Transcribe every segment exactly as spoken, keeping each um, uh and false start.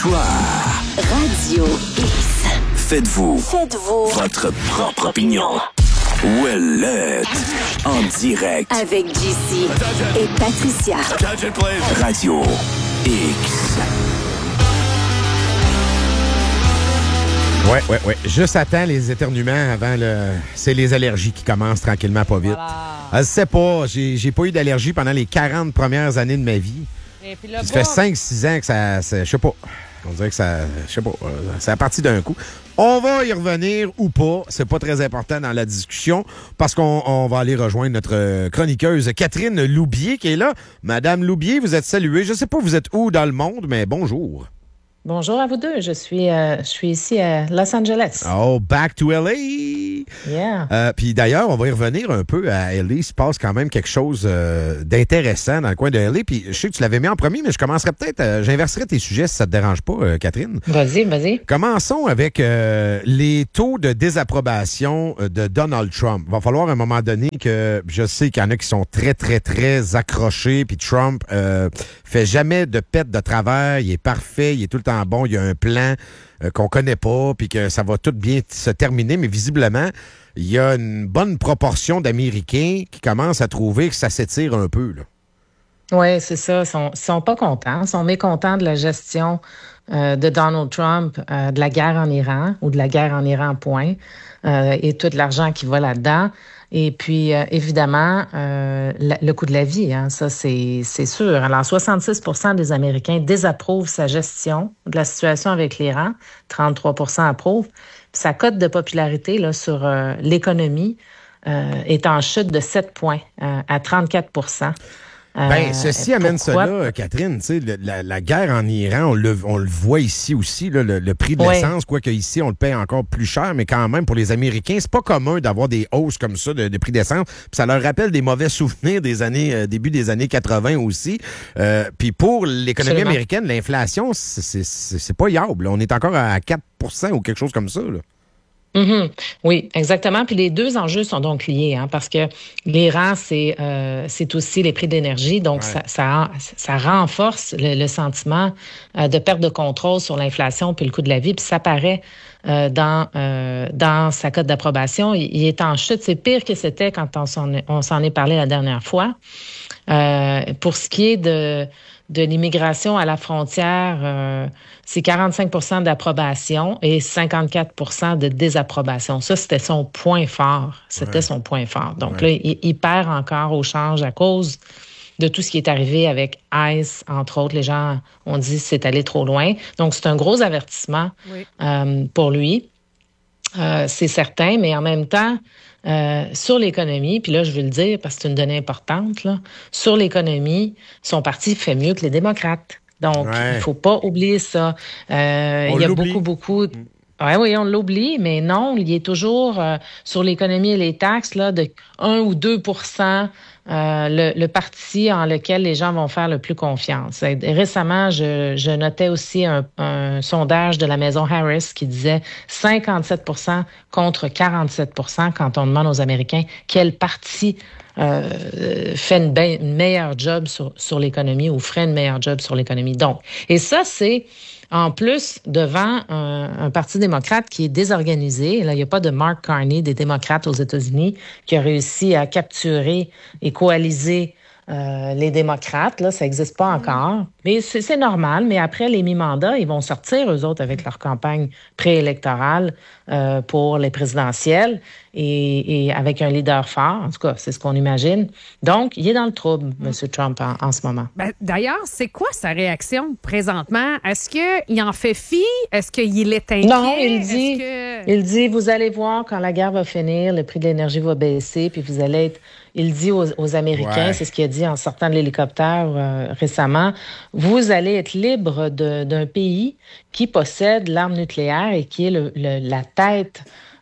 Comptoir. Radio X. Faites-vous. Faites-vous. Votre propre opinion. Ouellette. En direct. Avec J C et Patricia. Radio X. Ouais, ouais, ouais. Juste attends les éternuements avant le... C'est les allergies qui commencent tranquillement, pas vite. Voilà. Je sais pas, j'ai, j'ai pas eu d'allergie pendant les quarante premières années de ma vie. Et puis Ça là, fait cinq six ans que ça... Je sais pas. On dirait que ça... Je sais pas. C'est à partir d'un coup. On va y revenir ou pas. C'est pas très important dans la discussion parce qu'on on va aller rejoindre notre chroniqueuse Catherine Loubier qui est là. Madame Loubier, vous êtes saluée. Je sais pas vous êtes où dans le monde, mais bonjour. Bonjour à vous deux. Je suis, euh, je suis ici à Los Angeles. Oh, back to L A! Yeah. Euh, Puis d'ailleurs, on va y revenir un peu à L A. Il se passe quand même quelque chose euh, d'intéressant dans le coin de L A. Puis je sais que tu l'avais mis en premier, mais je commencerai peut-être... Euh, j'inverserai tes sujets si ça te dérange pas, euh, Catherine. Vas-y, vas-y. Commençons avec euh, les taux de désapprobation de Donald Trump. Il va falloir à un moment donné que... Je sais qu'il y en a qui sont très, très, très accrochés. Puis Trump euh, fait jamais de pète de travers. Il est parfait. Il est tout le temps bon. Il y a un plan euh, qu'on connaît pas. Puis que ça va tout bien se terminer. Mais visiblement, il y a une bonne proportion d'Américains qui commencent à trouver que ça s'étire un peu, là. Oui, c'est ça. Ils sont, sont pas contents. Ils sont mécontents de la gestion euh, de Donald Trump, euh, de la guerre en Iran ou de la guerre en Iran, point, euh, et tout l'argent qui va là-dedans. Et puis, euh, évidemment, euh, la, le coût de la vie, hein, ça, c'est, c'est sûr. Alors, soixante-six pour cent des Américains désapprouvent sa gestion de la situation avec l'Iran. trente-trois pour cent approuvent. Puis sa cote de popularité là, sur euh, l'économie euh, est en chute de sept points euh, à trente-quatre pour cent. Ben, ceci Euh, amène pourquoi? cela, Catherine. Tu sais, le- la, la guerre en Iran, on le, on le voit ici aussi, là, le, le prix de Ouais. l'essence, quoique ici, on le paye encore plus cher, mais quand même, pour les Américains, c'est pas commun d'avoir des hausses comme ça de, de prix d'essence. Puis ça leur rappelle des mauvais souvenirs des années, euh, début des années quatre-vingts aussi. Euh, Puis pour l'économie Absolument. américaine, l'inflation, c'est, c'est, c'est c'est pas yable, là. On est encore à quatre pour cent ou quelque chose comme ça, là. Mhm. Oui, exactement. Puis les deux enjeux sont donc liés, hein, parce que l'Iran, c'est euh, c'est aussi les prix d'énergie, donc Ouais. ça, ça ça renforce le, le sentiment euh, de perte de contrôle sur l'inflation puis le coût de la vie, puis ça paraît euh, dans euh, dans sa cote d'approbation. Il, il est en chute. C'est pire que c'était quand on s'en est, on s'en est parlé la dernière fois. Euh, pour ce qui est de de l'immigration à la frontière, euh, c'est quarante-cinq pour cent d'approbation et cinquante-quatre pour cent de désapprobation. Ça, c'était son point fort. C'était Ouais. son point fort. Donc Ouais. là, il, il perd encore au change à cause de tout ce qui est arrivé avec ICE, entre autres. Les gens ont dit que c'est allé trop loin. Donc, c'est un gros avertissement Oui. euh, pour lui. Euh, c'est certain, mais en même temps, euh, sur l'économie, puis là, je veux le dire parce que c'est une donnée importante, là, sur l'économie, son parti fait mieux que les démocrates. Donc, Ouais. il faut pas oublier ça. Euh, On il y a l'oublie. beaucoup, beaucoup... Oui, oui, on l'oublie, mais non, il est toujours euh, sur l'économie et les taxes là, de un ou deux pour cent euh, le, le parti en lequel les gens vont faire le plus confiance. Et récemment, je, je notais aussi un, un sondage de la maison Harris qui disait cinquante-sept pour cent contre quarante-sept pour cent quand on demande aux Américains quel parti euh, fait une, be- une meilleure job sur, sur l'économie ou ferait une meilleure job sur l'économie. Donc, et ça, c'est en plus devant un, un parti démocrate qui est désorganisé. Là, il n'y a pas de Mark Carney des démocrates aux États-Unis qui a réussi à capturer et coaliser euh, les démocrates. Là, ça n'existe pas encore. Mais c'est, c'est normal. Mais après les mi-mandats, ils vont sortir, eux autres, avec leur campagne préélectorale euh, pour les présidentielles et, et avec un leader fort. En tout cas, c'est ce qu'on imagine. Donc, il est dans le trouble, M. Trump, en, en ce moment. Ben, d'ailleurs, c'est quoi sa réaction présentement? Est-ce qu'il en fait fi? Est-ce qu'il est inquiet? Non, il dit, Est-ce que... il dit, vous allez voir, quand la guerre va finir, le prix de l'énergie va baisser, puis vous allez être, il dit aux, aux Américains, Ouais. c'est ce qu'il a dit en sortant de l'hélicoptère euh, récemment, vous allez être libre de- d'un pays qui possède l'arme nucléaire et qui est le, le- la tête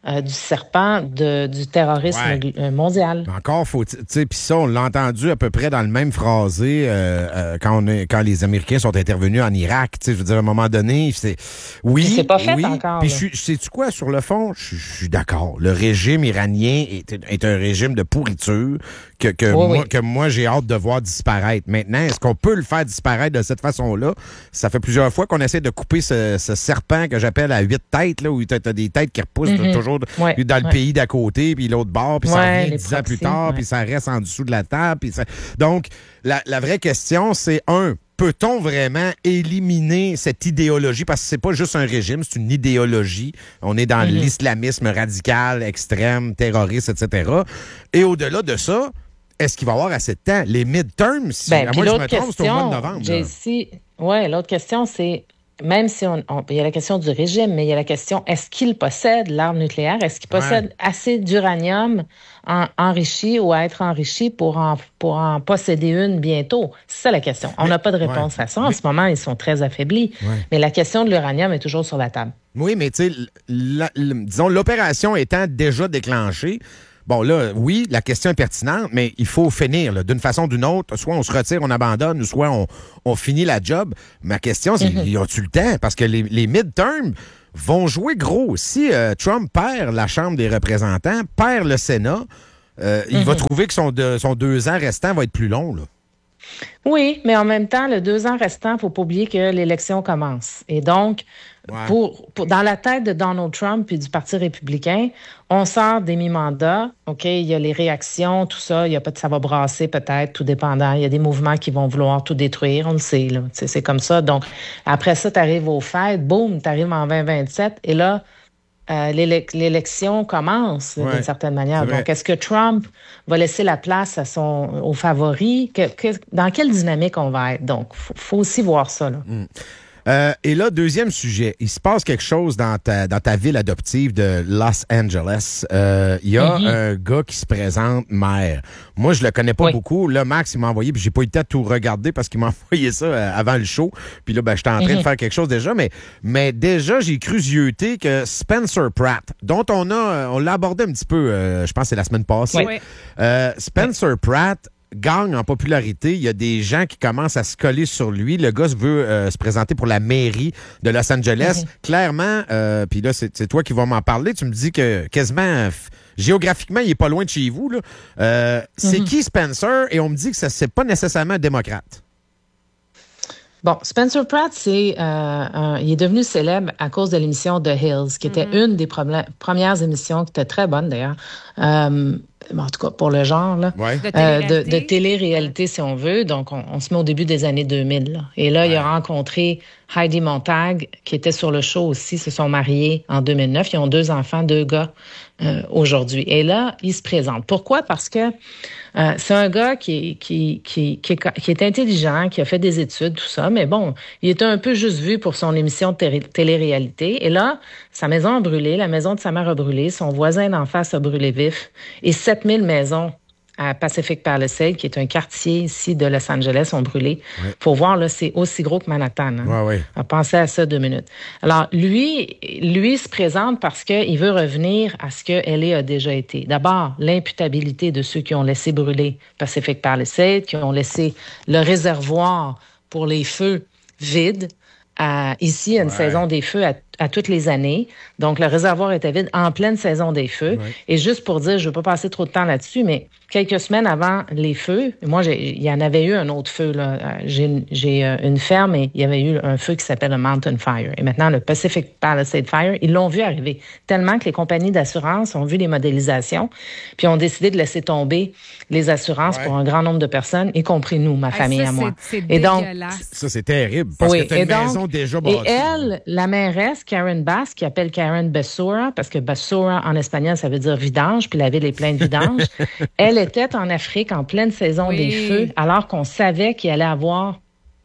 euh, du serpent de, du terrorisme ouais. mondial. Encore faut, tu sais, puis ça, on l'a entendu à peu près dans le même phrasé euh, euh, quand, on est, quand les Américains sont intervenus en Irak. Tu sais, je veux dire, à un moment donné, c'est... Oui, c'est pas fait oui, encore. Puis, sais-tu quoi, sur le fond, je suis d'accord. Le régime iranien est, est un régime de pourriture que, que, oui, moi, oui. que moi, j'ai hâte de voir disparaître. Maintenant, est-ce qu'on peut le faire disparaître de cette façon-là? Ça fait plusieurs fois qu'on essaie de couper ce, ce serpent que j'appelle à huit têtes, là, où tu as des têtes qui repoussent mm-hmm. toujours ouais, dans le ouais. pays d'à côté, puis l'autre bord, puis ouais, ça revient dix proxys, ans plus tard, ouais. puis ça reste en dessous de la table. Puis ça... Donc, la, la vraie question, c'est un, peut-on vraiment éliminer cette idéologie? Parce que c'est pas juste un régime, c'est une idéologie. On est dans mm-hmm. l'islamisme radical, extrême, terroriste, et cetera. Et au-delà de ça, est-ce qu'il va y avoir assez de temps? Les midterms, si ben, à moins que je me trompe, c'est au mois de novembre. Oui, l'autre question, c'est, même si on, on, il y a la question du régime, mais il y a la question, est-ce qu'il possède l'arme nucléaire? Est-ce qu'il possède ouais. assez d'uranium en, enrichi ou à être enrichi pour en, pour en posséder une bientôt? C'est ça la question. On n'a pas de réponse ouais. à ça. En mais... ce moment, ils sont très affaiblis. Ouais. Mais la question de l'uranium est toujours sur la table. Oui, mais tu sais, disons, l'opération étant déjà déclenchée, bon, là, oui, la question est pertinente, mais il faut finir là, d'une façon ou d'une autre. Soit on se retire, on abandonne, ou soit on, on finit la job. Ma question, c'est, mm-hmm. y a-tu le temps? Parce que les, les midterms vont jouer gros. Si euh, Trump perd la Chambre des représentants, perd le Sénat, euh, mm-hmm. il va trouver que son, de, son deux ans restant va être plus long, là. Oui, mais en même temps, le deux ans restant, il ne faut pas oublier que l'élection commence. Et donc, ouais. pour, pour dans la tête de Donald Trump et du Parti républicain, on sort des mi-mandats, OK, il y a les réactions, tout ça, il y a pas, ça va brasser peut-être, tout dépendant. Il y a des mouvements qui vont vouloir tout détruire, on le sait, là. C'est, c'est comme ça. Donc, après ça, tu arrives aux fêtes, boum, tu arrives en vingt vingt-sept, et là, Euh, l'élec- l'élection commence ouais, d'une certaine manière. Donc, est-ce que Trump va laisser la place à son, aux favoris? Que, que, dans quelle dynamique on va être? Donc, il faut, faut aussi voir ça, là. Mm. Euh, et là, deuxième sujet, il se passe quelque chose dans ta, dans ta ville adoptive de Los Angeles. Il euh, y a mm-hmm. un gars qui se présente maire. Moi, je le connais pas oui. beaucoup. Là, Max, il m'a envoyé, puis j'ai pas eu le temps de tout regarder parce qu'il m'a envoyé ça euh, avant le show. Puis là, ben, j'étais en train mm-hmm. de faire quelque chose déjà. Mais, mais déjà, j'ai cru zioter que Spencer Pratt, dont on a, on l'a abordé un petit peu, euh, je pense que c'est la semaine passée. Oui. Euh, Spencer oui. Pratt gagne en popularité. Il y a des gens qui commencent à se coller sur lui. Le gars veut euh, se présenter pour la mairie de Los Angeles. Mm-hmm. Clairement, euh, puis là, c'est, c'est toi qui vas m'en parler. Tu me dis que quasiment, f- géographiquement, il est pas loin de chez vous, là. Euh, mm-hmm. C'est qui Spencer? Et on me dit que ça, c'est pas nécessairement un démocrate. Bon, Spencer Pratt, c'est, euh, un, il est devenu célèbre à cause de l'émission The Hills, qui était mm-hmm. une des problè- premières émissions, qui était très bonne d'ailleurs, euh, en tout cas pour le genre, là, ouais. de, euh, de, de télé-réalité, si on veut. Donc, on, on se met au début des années deux mille. Là. Et là, ouais. il a rencontré Heidi Montag, qui était sur le show aussi, se sont mariés en deux mille neuf. Ils ont deux enfants, deux gars euh, aujourd'hui. Et là, il se présente. Pourquoi? Parce que euh, c'est un gars qui, qui, qui, qui, est, qui est intelligent, qui a fait des études, tout ça, mais bon, il était un peu juste vu pour son émission de té- télé-réalité. Et là, sa maison a brûlé, la maison de sa mère a brûlé, son voisin d'en face a brûlé vif, et sept mille maisons à Pacific Palisades, qui est un quartier ici de Los Angeles, ont brûlé. Oui. Faut voir, là, c'est aussi gros que Manhattan. Hein? Oui, oui. Pensez à ça deux minutes. Alors, lui, lui se présente parce qu'il veut revenir à ce que L A a déjà été. D'abord, l'imputabilité de ceux qui ont laissé brûler Pacific Palisades, qui ont laissé le réservoir pour les feux vide. À, ici, une ouais. saison des feux à, à toutes les années. Donc, le réservoir était vide en pleine saison des feux. Ouais. Et juste pour dire, je ne veux pas passer trop de temps là-dessus, mais quelques semaines avant les feux, moi, j'ai, il y en avait eu un autre feu. Là. J'ai, j'ai une ferme et il y avait eu un feu qui s'appelle le Mountain Fire. Et maintenant, le Pacific Palisades Fire, ils l'ont vu arriver. Tellement que les compagnies d'assurance ont vu les modélisations, puis ont décidé de laisser tomber les assurances ouais. pour un grand nombre de personnes, y compris nous, ma famille ah, ça, à moi. C'est, c'est et donc, ça, c'est terrible, parce oui, que t'as une donc, maison déjà bâtie. Et elle, la mairesse, Karen Bass, qui appelle Karen Basura, parce que Basura, en espagnol, ça veut dire vidange, puis la ville est pleine de vidange. Elle était en Afrique en pleine saison oui. des feux, alors qu'on savait qu'il allait avoir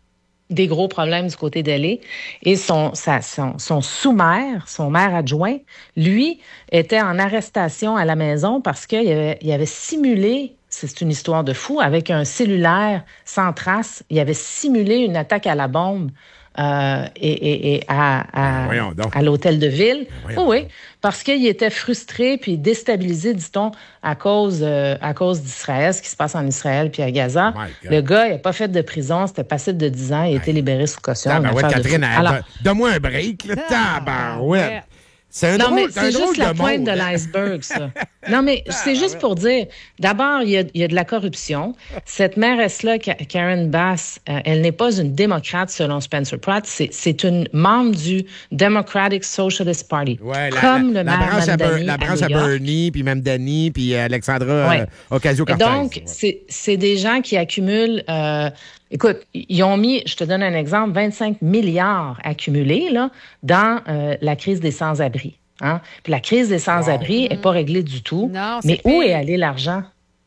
des gros problèmes du côté d'L A. Et son, sa, son, son sous-maire, son maire adjoint, lui, était en arrestation à la maison parce qu'il avait, il avait simulé, c'est une histoire de fou, avec un cellulaire sans trace, il avait simulé une attaque à la bombe euh, et, et, et à, à, à l'hôtel de ville. Oui, oui, parce qu'il était frustré puis déstabilisé, dit-on, à cause, euh, à cause d'Israël, ce qui se passe en Israël puis à Gaza. Le gars, il n'a pas fait de prison, c'était passif de dix ans, il a été libéré sous caution. Ouais, Catherine, alors, donne-moi un break, là. Tabarouette. C'est un non, drôle, mais c'est c'est juste la pointe de l'iceberg, ça. Non, mais c'est juste pour dire, d'abord, il y a, il y a de la corruption. Cette mairesse-là, Karen Bass, euh, elle n'est pas une démocrate selon Spencer Pratt, c'est, c'est une membre du Democratic Socialist Party. Ouais, comme la, le la, maire la Mamdani La branche à, à Bernie, puis Mamdani, puis Alexandra ouais. euh, Ocasio-Cortez. Donc, ouais. c'est, c'est des gens qui accumulent... Euh, Écoute, ils ont mis, je te donne un exemple, vingt-cinq milliards accumulés là, dans euh, la crise des sans-abri. Hein? Puis la crise des sans-abri n'est wow. pas réglée du tout. Non, mais où est allé l'argent?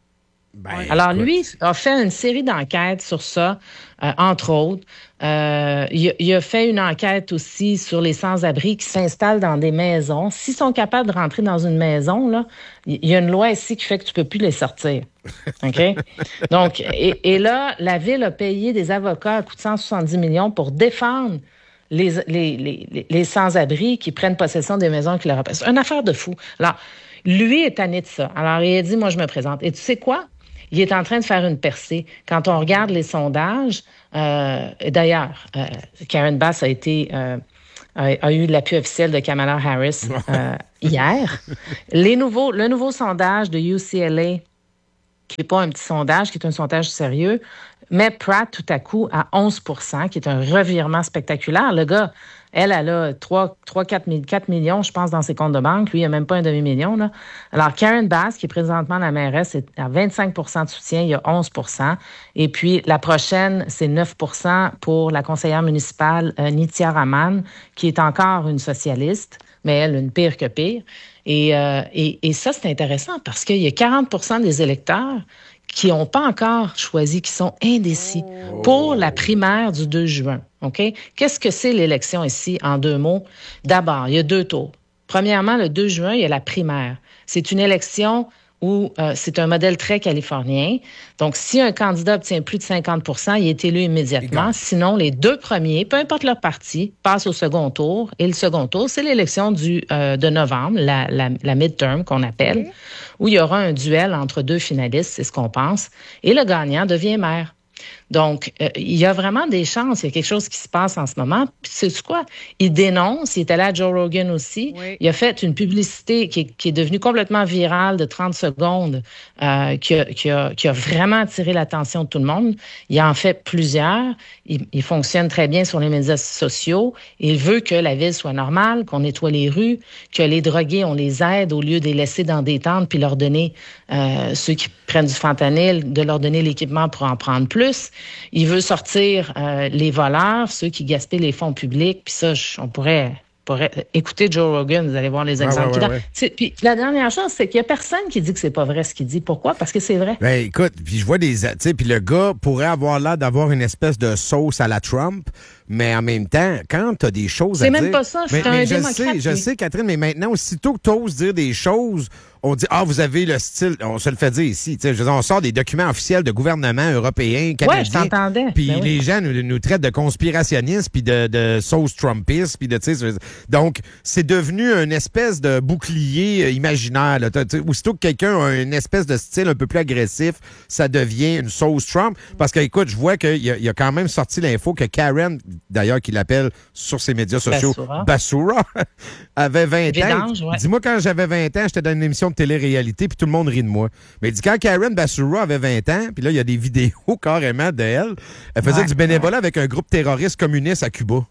Ben, Alors, écoute. Lui a fait une série d'enquêtes sur ça, euh, entre autres. Euh, il, il a fait une enquête aussi sur les sans-abri qui s'installent dans des maisons. S'ils sont capables de rentrer dans une maison, là, il y a une loi ici qui fait que tu peux plus les sortir. OK? Donc, et, et là, la Ville a payé des avocats à coût de cent soixante-dix millions pour défendre les, les, les, les sans-abri qui prennent possession des maisons qui leur appartiennent. C'est une affaire de fou. Alors, lui est tanné de ça. Alors, il a dit, moi, je me présente. Et tu sais quoi? Il est en train de faire une percée. Quand on regarde les sondages, euh, d'ailleurs, euh, Karen Bass a été euh, a, a eu l'appui officiel de Kamala Harris euh, hier. Les nouveaux, le nouveau sondage de U C L A, qui n'est pas un petit sondage, qui est un sondage sérieux, met Pratt tout à coup à onze pour cent, qui est un revirement spectaculaire. Le gars, elle, elle a trois, quatre millions, je pense, dans ses comptes de banque. Lui, il n'a même pas un demi-million. Là. Alors, Karen Bass, qui est présentement la mairesse, est à vingt-cinq pour cent de soutien, il y a onze pour cent. Et puis, la prochaine, c'est neuf pour cent pour la conseillère municipale euh, Nithya Raman, qui est encore une socialiste, mais elle, une pire que pire. Et, euh, et, et ça, c'est intéressant parce qu'il y a quarante pour cent des électeurs qui n'ont pas encore choisi, qui sont indécis oh. pour la primaire du deux juin. OK? Qu'est-ce que c'est l'élection ici, en deux mots? D'abord, il y a deux tours. Premièrement, le deux juin, il y a la primaire. C'est une élection où euh, c'est un modèle très californien. Donc, si un candidat obtient plus de cinquante pour cent, il est élu immédiatement. Sinon, les deux premiers, peu importe leur parti, passent au second tour. Et le second tour, c'est l'élection du euh, de novembre, la, la, la midterm qu'on appelle, okay. où il y aura un duel entre deux finalistes, c'est ce qu'on pense. Et le gagnant devient maire. Donc, euh, il y a vraiment des chances. Il y a quelque chose qui se passe en ce moment. Puis, c'est quoi? Il dénonce. Il est allé à Joe Rogan aussi. Oui. Il a fait une publicité qui est, qui est devenue complètement virale de trente secondes, euh, qui, a, qui, a, qui a vraiment attiré l'attention de tout le monde. Il en fait plusieurs. Il, il fonctionne très bien sur les médias sociaux. Il veut que la ville soit normale, qu'on nettoie les rues, que les drogués, on les aide au lieu de les laisser dans des tentes puis leur donner, euh, ceux qui prennent du fentanyl, de leur donner l'équipement pour en prendre plus. Il veut sortir euh, les voleurs, ceux qui gaspillent les fonds publics. Puis ça, on pourrait, pourrait écouter Joe Rogan, vous allez voir les exemples. Ouais, ouais, ouais, ouais. Puis la dernière chose, c'est qu'il n'y a personne qui dit que c'est pas vrai ce qu'il dit. Pourquoi? Parce que c'est vrai. Ben écoute, puis je vois des... Tu sais, puis le gars pourrait avoir l'air d'avoir une espèce de sauce à la Trump, mais en même temps, quand tu as des choses c'est à dire... C'est même pas ça, c'est mais, un mais démocrate. Je sais, je sais, Catherine, mais maintenant, aussitôt que tu oses dire des choses... On dit, ah, vous avez le style, on se le fait dire ici, tu sais, je veux dire, on sort des documents officiels de gouvernements européens, canadiens. Ouais, je t'entendais. Puis ben les oui. gens nous, nous traitent de conspirationnistes, puis de, de sauce Trumpiste, puis de, tu sais, donc, c'est devenu une espèce de bouclier imaginaire, là. T'sais, aussitôt que quelqu'un a une espèce de style un peu plus agressif, ça devient une sauce Trump. Parce que, écoute, je vois qu'il y a, il y a quand même sorti l'info que Karen, d'ailleurs, qui l'appelle sur ses médias sociaux, Basura, Basura avait vingt Vidange, ans. Ouais. Dis-moi, quand j'avais vingt ans, j'étais dans une émission de télé-réalité, puis tout le monde rit de moi. Mais il dit, quand Karen Basura avait vingt ans, puis là, il y a des vidéos carrément d'elle, elle faisait ouais, du bénévolat ouais. avec un groupe terroriste communiste à Cuba.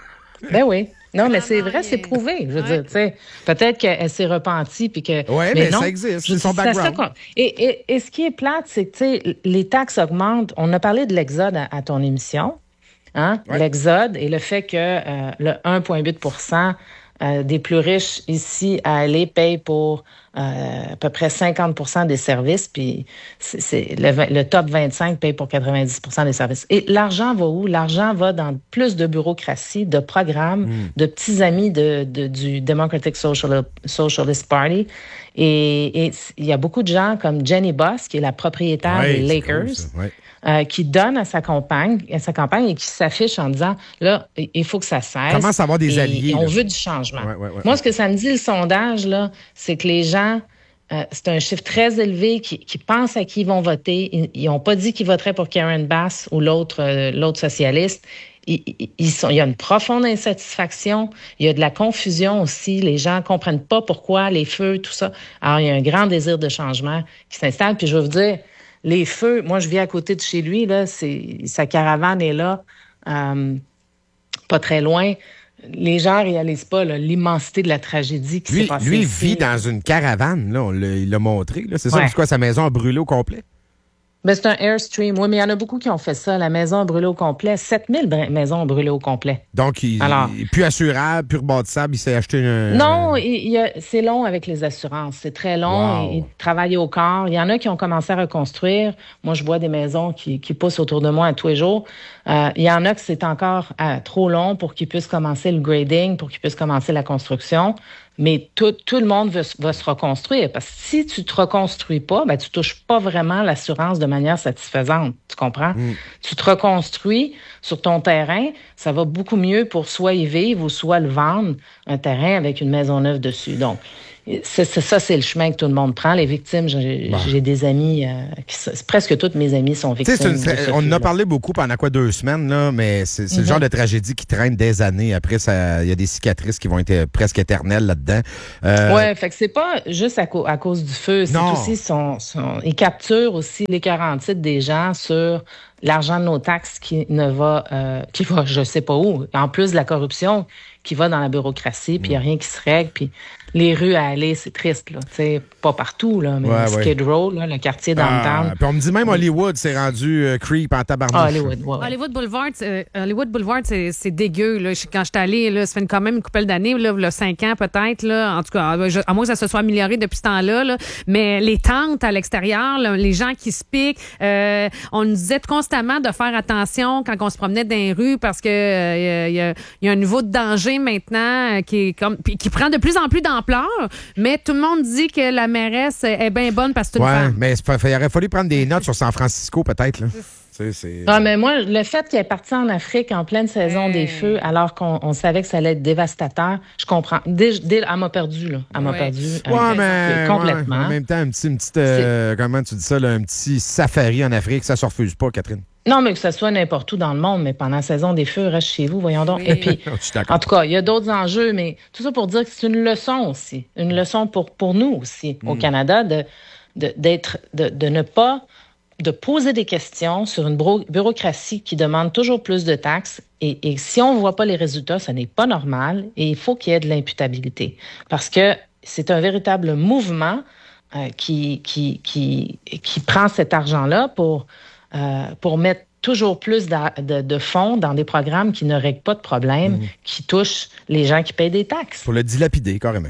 Ben oui. Non, mais c'est vrai, c'est prouvé. Je veux ouais. dire, tu sais, peut-être qu'elle s'est repentie, puis que... Oui, mais, mais non, ça existe, c'est son background. Et, et, et ce qui est plate, c'est que, tu sais, les taxes augmentent. On a parlé de l'exode à, à ton émission, hein? Ouais. L'exode et le fait que euh, le un virgule huit pour cent Euh, des plus riches ici à aller payent pour euh, à peu près cinquante pour cent des services, puis c'est, c'est le, le top vingt-cinq paye pour quatre-vingt-dix pour cent des services. Et l'argent va où? L'argent va dans plus de bureaucratie, de programmes, mm. de petits amis de, de, du Democratic Social, Socialist Party. Et il y a beaucoup de gens comme Jenny Buss, qui est la propriétaire ouais, des Lakers. Cool, ouais. euh, qui donne à sa compagne, à sa campagne et qui s'affiche en disant, là, il faut que ça cesse. Commence à avoir des et, alliés. Et on là. veut du changement. Ouais, ouais, ouais, Moi, ouais. ce que ça me dit, le sondage, là, c'est que les gens, euh, c'est un chiffre très élevé qui, qui pensent à qui ils vont voter. Ils n'ont pas dit qu'ils voteraient pour Karen Bass ou l'autre, euh, l'autre socialiste. Ils, ils sont, il y a une profonde insatisfaction, il y a de la confusion aussi, les gens comprennent pas pourquoi les feux, tout ça. Alors, il y a un grand désir de changement qui s'installe. Puis je vais vous dire, les feux, moi je vis à côté de chez lui, là, c'est, sa caravane est là, euh, pas très loin. Les gens réalisent pas là, l'immensité de la tragédie qui Lui, s'est passée lui il ici. vit dans une caravane, là, on l'a, il l'a montré. Là. C'est ça, Ouais. parce que sa maison a brûlé au complet. Ben, c'est un Airstream, oui, mais il y en a beaucoup qui ont fait ça. La maison a brûlé au complet. sept mille br- maisons ont brûlé au complet. Donc, il Alors- n'est plus assurable, plus rebâtissable, il s'est acheté un... Non, il, il y a, c'est long avec les assurances. C'est très long. Wow. Ils travaillent au corps. Il y en a qui ont commencé à reconstruire. Moi, je vois des maisons qui, qui poussent autour de moi à tous les jours. Euh, il y en a que c'est encore euh, trop long pour qu'ils puissent commencer le grading, pour qu'ils puissent commencer la construction. Mais tout, tout le monde veut, va se reconstruire. Parce que si tu te reconstruis pas, ben, tu touches pas vraiment l'assurance de manière satisfaisante. Tu comprends? Mm. Tu te reconstruis sur ton terrain, ça va beaucoup mieux pour soit y vivre ou soit le vendre, un terrain avec une maison neuve dessus. Donc, c'est, c'est ça, c'est le chemin que tout le monde prend. Les victimes, j'ai, bon. j'ai des amis, euh, qui, presque toutes mes amies sont victimes. Une, de on en a parlé beaucoup pendant quoi deux semaines, là, mais c'est, c'est mm-hmm. le genre de tragédie qui traîne des années. Après, il y a des cicatrices qui vont être presque éternelles là-dedans. Euh, oui, fait que c'est pas juste à, co- à cause du feu, c'est non. aussi son, son... Ils capturent aussi les quarante titres des gens sur l'argent de nos taxes qui ne va, euh, qui va je sais pas où. En plus de la corruption qui va dans la bureaucratie, puis il mm. n'y a rien qui se règle, puis les rues à aller, c'est triste, là. Tu sais, pas partout, là, mais ouais, Skid ouais. Row, là, le quartier downtown. Ah, puis on me dit même Hollywood s'est rendu euh, creep en tabarnouche. Ah, Hollywood, ouais, ouais. Hollywood Boulevard, c'est, Hollywood Boulevard, c'est, c'est dégueu, là. Quand je suis allée, là, ça fait quand même une couple d'années, là, là, cinq ans peut-être, là. En tout cas, je, à moins que ça se soit amélioré depuis ce temps-là, là. Mais les tentes à l'extérieur, là, les gens qui se piquent, euh, on nous disait constamment de faire attention quand on se promenait dans les rues parce que euh, y, a, y a un niveau de danger maintenant euh, qui est comme qui prend de plus en plus d'ampleur, mais tout le monde dit que la mairesse est bien bonne parce que c'est une ouais, femme. Mais il aurait fallu prendre des notes sur San Francisco, peut-être. Là. C'est, c'est... Ah, mais moi, le fait qu'elle est partie en Afrique en pleine saison hey. des feux, alors qu'on on savait que ça allait être dévastateur, je comprends. Dès, dès, elle m'a perdu, là. Elle m'a ouais. perdu. Ouais, euh, mais, complètement. Ouais, en même temps, un petit, une petite, euh, comment tu dis ça, là, un petit safari en Afrique, ça ne se refuse pas, Catherine. Non, mais que ce soit n'importe où dans le monde, mais pendant la saison des feux, reste chez vous, voyons donc. Oui. Et puis, en tout cas, il y a d'autres enjeux, mais tout ça pour dire que c'est une leçon aussi, une leçon pour, pour nous aussi, mm. au Canada, de, de, d'être, de, de ne pas, de poser des questions sur une bureaucratie qui demande toujours plus de taxes. Et, et si on ne voit pas les résultats, ce n'est pas normal et il faut qu'il y ait de l'imputabilité. Parce que c'est un véritable mouvement euh, qui, qui, qui, qui prend cet argent-là pour... Euh, pour mettre toujours plus de, de, de fonds dans des programmes qui ne règlent pas de problèmes, mmh. qui touchent les gens qui payent des taxes. Pour le dilapider, carrément.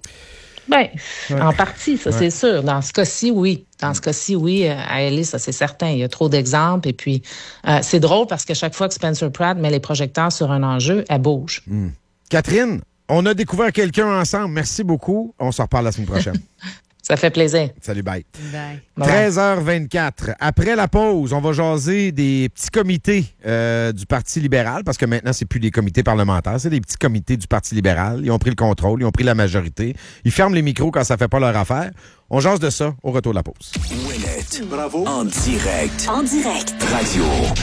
Bien, ouais. en partie, ça, ouais. c'est sûr. Dans ce cas-ci, oui. Dans ce cas-ci, oui, à L A, ça, c'est certain. Il y a trop d'exemples. Et puis, euh, c'est drôle parce que chaque fois que Spencer Pratt met les projecteurs sur un enjeu, elle bouge. Mmh. Catherine, on a découvert quelqu'un ensemble. Merci beaucoup. On se reparle la semaine prochaine. Ça fait plaisir. Salut, bye. Bye. treize heures vingt-quatre. Après la pause, on va jaser des petits comités euh, du Parti libéral, parce que maintenant, c'est plus des comités parlementaires, c'est des petits comités du Parti libéral. Ils ont pris le contrôle, ils ont pris la majorité. Ils ferment les micros quand ça fait pas leur affaire. On jase de ça au retour de la pause. Ouellette. Bravo. En direct. En direct. Radio.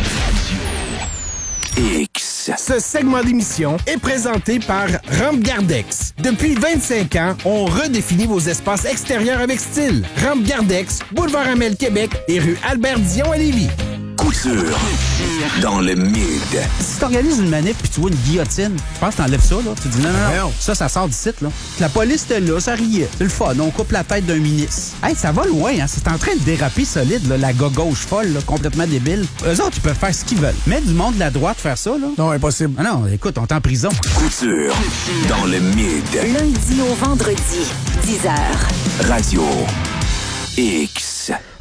X. Ce segment d'émission est présenté par Rampe Gardex. Depuis vingt-cinq ans, on redéfinit vos espaces extérieurs avec style. Rampe Gardex, boulevard Amel Québec et rue Albert-Dion à Lévis. Couture. Dans le mid. Si t'organises une manif puis tu vois une guillotine, je pense que t'enlèves ça, là. Tu dis non, non, non, ça, ça sort du site, là. La police était là, ça riait. C'est le fun, on coupe la tête d'un ministre. Hey, ça va loin, hein. C'est en train de déraper solide, là, la gauche folle, là, complètement débile. Eux autres, ils peuvent faire ce qu'ils veulent. Mais du monde de la droite faire ça, là. Non, impossible. Ah non, écoute, on est en prison. Couture. Dans le mid. Lundi au vendredi, dix heures. Radio X.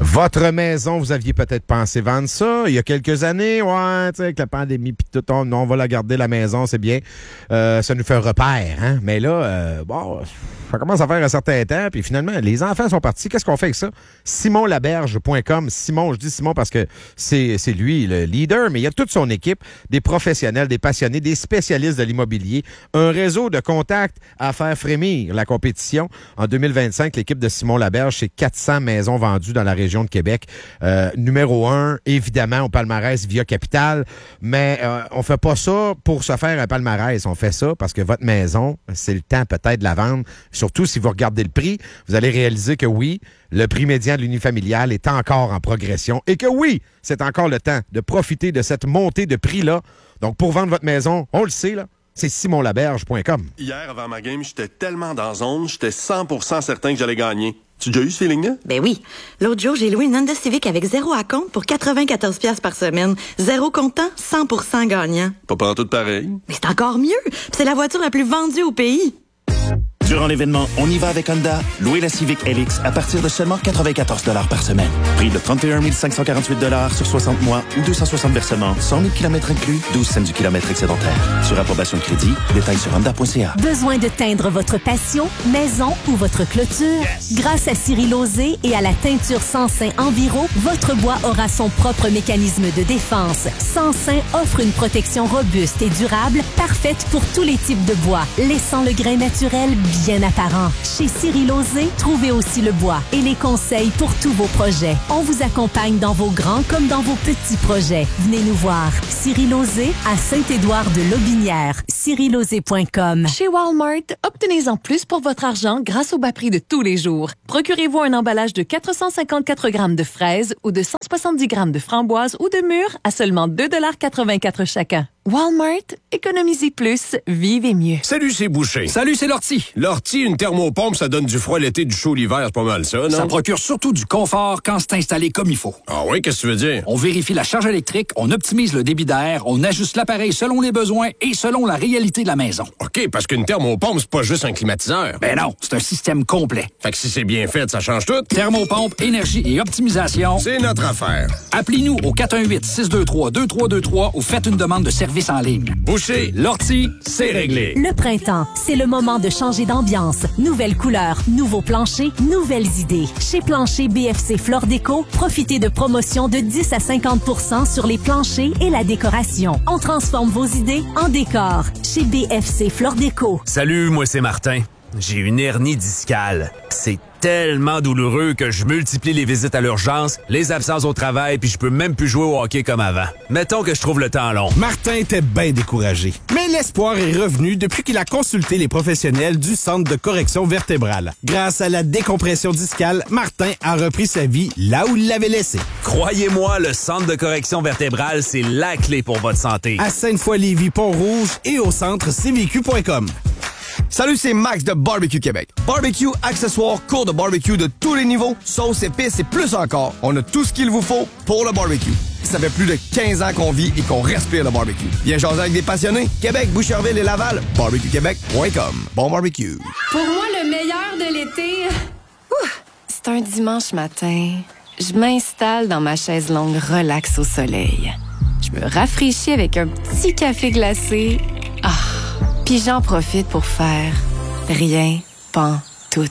Votre maison, vous aviez peut-être pensé vendre ça il y a quelques années. Ouais, tu sais, avec la pandémie puis tout, on, on va la garder, la maison, c'est bien. Euh, ça nous fait un repère, hein. Mais là, euh, bon, ça commence à faire un certain temps. Puis finalement, les enfants sont partis. Qu'est-ce qu'on fait avec ça? simon laberge point com. Simon, je dis Simon parce que c'est, c'est lui le leader, mais il y a toute son équipe, des professionnels, des passionnés, des spécialistes de l'immobilier, un réseau de contacts à faire frémir la compétition. En deux mille vingt-cinq, l'équipe de Simon Laberge, c'est quatre cents maisons vendues dans la région de Québec. Euh, numéro un, évidemment, au palmarès Via Capital, mais euh, on fait pas ça pour se faire un palmarès. On fait ça parce que votre maison, c'est le temps peut-être de la vendre. Surtout si vous regardez le prix, vous allez réaliser que oui, le prix médian de l'unifamilial est encore en progression et que oui, c'est encore le temps de profiter de cette montée de prix-là. Donc, pour vendre votre maison, on le sait, là, c'est simon laberge point com. Hier, avant ma game, j'étais tellement dans zone, j'étais cent pour cent certain que j'allais gagner. Tu as déjà eu ce feeling-là? Ben oui. L'autre jour, j'ai loué une Honda Civic avec zéro à compte pour quatre-vingt-quatorze dollars par semaine. Zéro comptant, cent pour cent gagnant. Pas pantoute pareil. Mais c'est encore mieux. Puis c'est la voiture la plus vendue au pays. Durant l'événement On y va avec Honda, louez la Civic L X à partir de seulement quatre-vingt-quatorze dollars par semaine. Prix de trente et un mille cinq cent quarante-huit dollars sur soixante mois ou deux cent soixante versements, cent mille kilomètres inclus, douze cents du kilomètre excédentaire. Sur approbation de crédit, détails sur honda point c a. Besoin de teindre votre patio, maison ou votre clôture? Yes. Grâce à Cyril Lauzé et à la teinture Sansin Enviro, votre bois aura son propre mécanisme de défense. Sansin offre une protection robuste et durable, parfaite pour tous les types de bois, laissant le grain naturel bien apparent. Chez Cyril Lauzé, trouvez aussi le bois et les conseils pour tous vos projets. On vous accompagne dans vos grands comme dans vos petits projets. Venez nous voir. Cyril Lauzé à Saint-Édouard-de-Lobinière. cyril lauzé point com. Chez Walmart, obtenez-en plus pour votre argent grâce au bas prix de tous les jours. Procurez-vous un emballage de quatre cent cinquante-quatre grammes de fraises ou de cent soixante-dix grammes de framboises ou de mûres à seulement deux dollars quatre-vingt-quatre chacun. Walmart, économisez plus, vivez mieux. Salut, c'est Boucher. Salut, c'est Lortie. Lortie, une thermopompe, ça donne du froid l'été, du chaud l'hiver, c'est pas mal ça, non? Ça procure surtout du confort quand c'est installé comme il faut. Ah oui, qu'est-ce que tu veux dire? On vérifie la charge électrique, on optimise le débit d'air, on ajuste l'appareil selon les besoins et selon la réalité de la maison. OK, parce qu'une thermopompe, c'est pas juste un climatiseur. Ben non, c'est un système complet. Fait que si c'est bien fait, ça change tout. Thermopompe, énergie et optimisation. C'est notre affaire. Appelez-nous au quatre un huit, six deux trois, deux trois deux trois ou faites une demande de service en ligne. Boucher, Lortie, c'est réglé. Le printemps, c'est le moment de changer d'ambiance. Nouvelles couleurs, nouveaux planchers, nouvelles idées. Chez Plancher B F C Flore Déco, profitez de promotions de dix à cinquante pour cent sur les planchers et la décoration. On transforme vos idées en décor. Chez B F C Flore Déco. Salut, moi c'est Martin. J'ai une hernie discale. C'est tellement douloureux que je multiplie les visites à l'urgence, les absences au travail, puis je peux même plus jouer au hockey comme avant. Mettons que je trouve le temps long. Martin était bien découragé. Mais l'espoir est revenu depuis qu'il a consulté les professionnels du Centre de correction vertébrale. Grâce à la décompression discale, Martin a repris sa vie là où il l'avait laissé. Croyez-moi, le Centre de correction vertébrale, c'est la clé pour votre santé. À Sainte-Foy-Lévis, Pont-Rouge et au centre c v q point com. Salut, c'est Max de Barbecue Québec. Barbecue, accessoires, cours de barbecue de tous les niveaux, sauces, épices et plus encore. On a tout ce qu'il vous faut pour le barbecue. Ça fait plus de quinze ans qu'on vit et qu'on respire le barbecue. Viens jaser avec des passionnés. Québec, Boucherville et Laval, barbecue québec point com. Bon barbecue. Pour moi, le meilleur de l'été, ouf, c'est un dimanche matin. Je m'installe dans ma chaise longue relax au soleil. Je me rafraîchis avec un petit café glacé. Ah! Puis j'en profite pour faire rien, pantoute.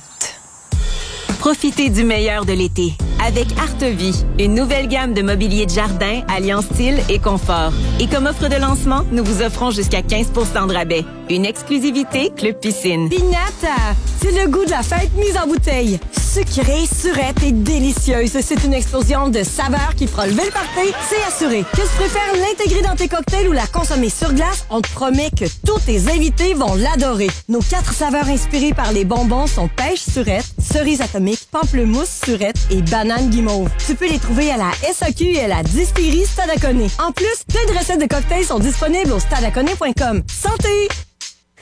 Profitez du meilleur de l'été avec Artevie, une nouvelle gamme de mobilier de jardin alliant style et confort. Et comme offre de lancement, nous vous offrons jusqu'à quinze pour cent de rabais. Une exclusivité Club Piscine. Pignata, c'est le goût de la fête mise en bouteille. Sucrée, surette et délicieuse. C'est une explosion de saveurs qui fera lever le party, c'est assuré. Que tu préfères l'intégrer dans tes cocktails ou la consommer sur glace, on te promet que tous tes invités vont l'adorer. Nos quatre saveurs inspirées par les bonbons sont pêche surette, cerise atomique, pamplemousse surette et banane guimauve. Tu peux les trouver à la S A Q et à la distillerie Stadaconé. En plus, plein de recettes de cocktails sont disponibles au stadaconé point com. Santé! Hey,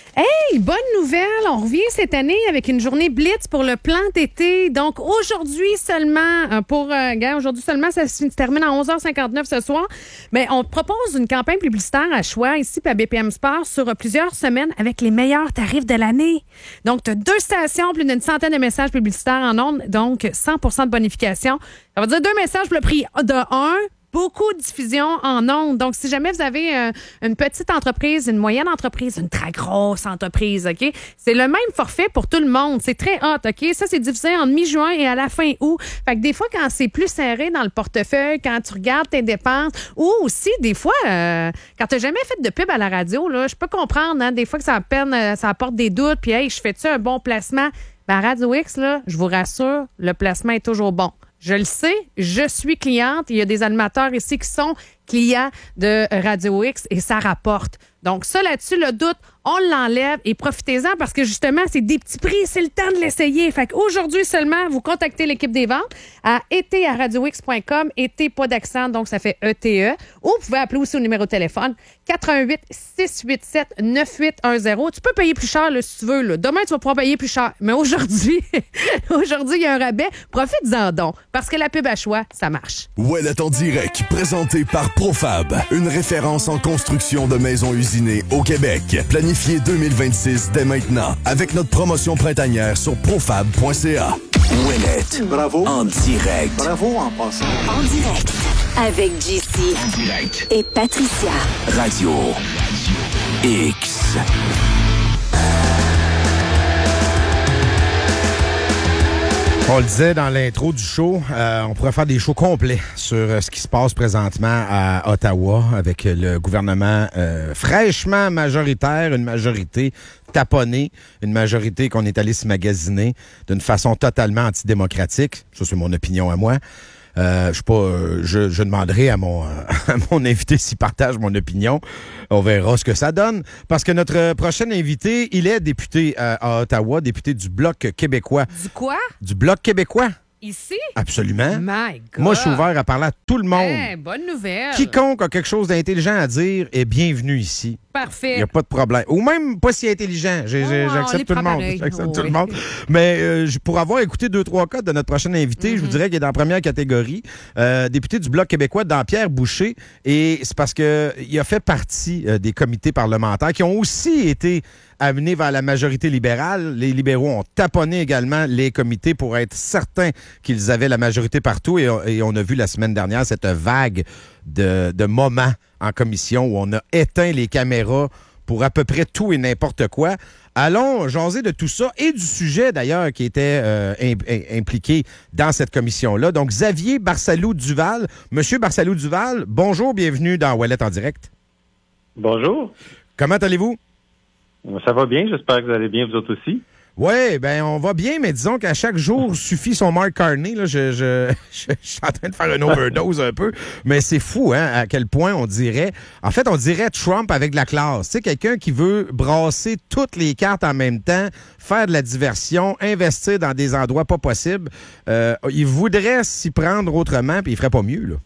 bonne nouvelle. On revient cette année avec une journée Blitz pour le plan d'été. Donc, aujourd'hui seulement, pour, euh, gars, aujourd'hui seulement, ça se termine à onze heures cinquante-neuf ce soir. Mais on te propose une campagne publicitaire à choix ici, à B P M Sport, sur plusieurs semaines avec les meilleurs tarifs de l'année. Donc, tu as deux stations, plus d'une centaine de messages publicitaires en ondes, donc cent pour cent de bonification. Ça veut dire deux messages pour le prix de un. Beaucoup de diffusion en ondes. Donc, si jamais vous avez euh, une petite entreprise, une moyenne entreprise, une très grosse entreprise, OK? C'est le même forfait pour tout le monde. C'est très hot, OK? Ça, c'est diffusé en mi-juin et à la fin août. Fait que des fois, quand c'est plus serré dans le portefeuille, quand tu regardes tes dépenses, ou aussi, des fois, euh, quand tu n'as jamais fait de pub à la radio, là, je peux comprendre, hein, des fois que ça, peine, ça apporte des doutes, puis, hey, je fais-tu un bon placement? Ben, à Radio X, là, je vous rassure, le placement est toujours bon. Je le sais, je suis cliente. Il y a des animateurs ici qui sont clients de Radio X et ça rapporte. Donc, ça là-dessus, le doute, on l'enlève et profitez-en parce que justement, c'est des petits prix, c'est le temps de l'essayer. Fait qu'aujourd'hui seulement, vous contactez l'équipe des ventes à été à radio x point com, été pas d'accent, donc ça fait E T E. Ou vous pouvez appeler aussi au numéro de téléphone quatre un huit, six huit sept, neuf huit un zéro. Tu peux payer plus cher là, si tu veux. Là. Demain, tu vas pouvoir payer plus cher. Mais aujourd'hui, aujourd'hui, il y a un rabais. Profite-en donc parce que la pub à choix, ça marche. Ouellet en direct, présenté par Profab, une référence en construction de maisons usinées au Québec. Planifié deux mille vingt-six dès maintenant avec notre promotion printanière sur profab point c a. Ouellet. Bravo. En direct. Bravo en passant. En direct. Avec J C. En direct. Et Patricia. Radio X. On le disait dans l'intro du show, euh, on pourrait faire des shows complets sur euh, ce qui se passe présentement à Ottawa avec le gouvernement euh, fraîchement majoritaire, une majorité taponnée, une majorité qu'on est allé se magasiner d'une façon totalement antidémocratique. Ça, c'est mon opinion à moi. Euh, je sais pas, euh, je, je demanderai à mon, à mon invité s'il partage mon opinion. On verra ce que ça donne. Parce que notre prochain invité, il est député à, à Ottawa, député du Bloc québécois. Du quoi? Du Bloc québécois. Ici? Absolument. My God. Moi, je suis ouvert à parler à tout le monde. Hey, bonne nouvelle. Quiconque a quelque chose d'intelligent à dire est bienvenu ici. Parfait. Il n'y a pas de problème. Ou même pas si intelligent. J'ai, j'ai, oh, j'accepte tout le monde. J'accepte oh, tout oui. le monde. Mais euh, pour avoir écouté deux, trois cas de notre prochain invité, mm-hmm. je vous dirais qu'il est dans la première catégorie. Euh, député du Bloc québécois, Dampierre Boucher. Et c'est parce qu'il a fait partie euh, des comités parlementaires qui ont aussi été amenés vers la majorité libérale. Les libéraux ont taponné également les comités pour être certains qu'ils avaient la majorité partout. Et, et on a vu la semaine dernière cette vague de, de moments en commission où on a éteint les caméras pour à peu près tout et n'importe quoi. Allons jaser de tout ça et du sujet, d'ailleurs, qui était euh, im- impliqué dans cette commission-là. Donc, Xavier Barsalou-Duval. Monsieur Barsalou-Duval, bonjour, bienvenue dans Ouellet en direct. Bonjour. Comment allez-vous? Ça va bien, j'espère que vous allez bien, vous autres aussi. Oui, ben on va bien, mais disons qu'à chaque jour suffit son Mark Carney. Là, je, je, je, je suis en train de faire une overdose un peu, mais c'est fou, hein, à quel point on dirait... En fait, on dirait Trump avec de la classe. Tu sais, quelqu'un qui veut brasser toutes les cartes en même temps, faire de la diversion, investir dans des endroits pas possibles. Euh, il voudrait s'y prendre autrement, puis il ferait pas mieux, là.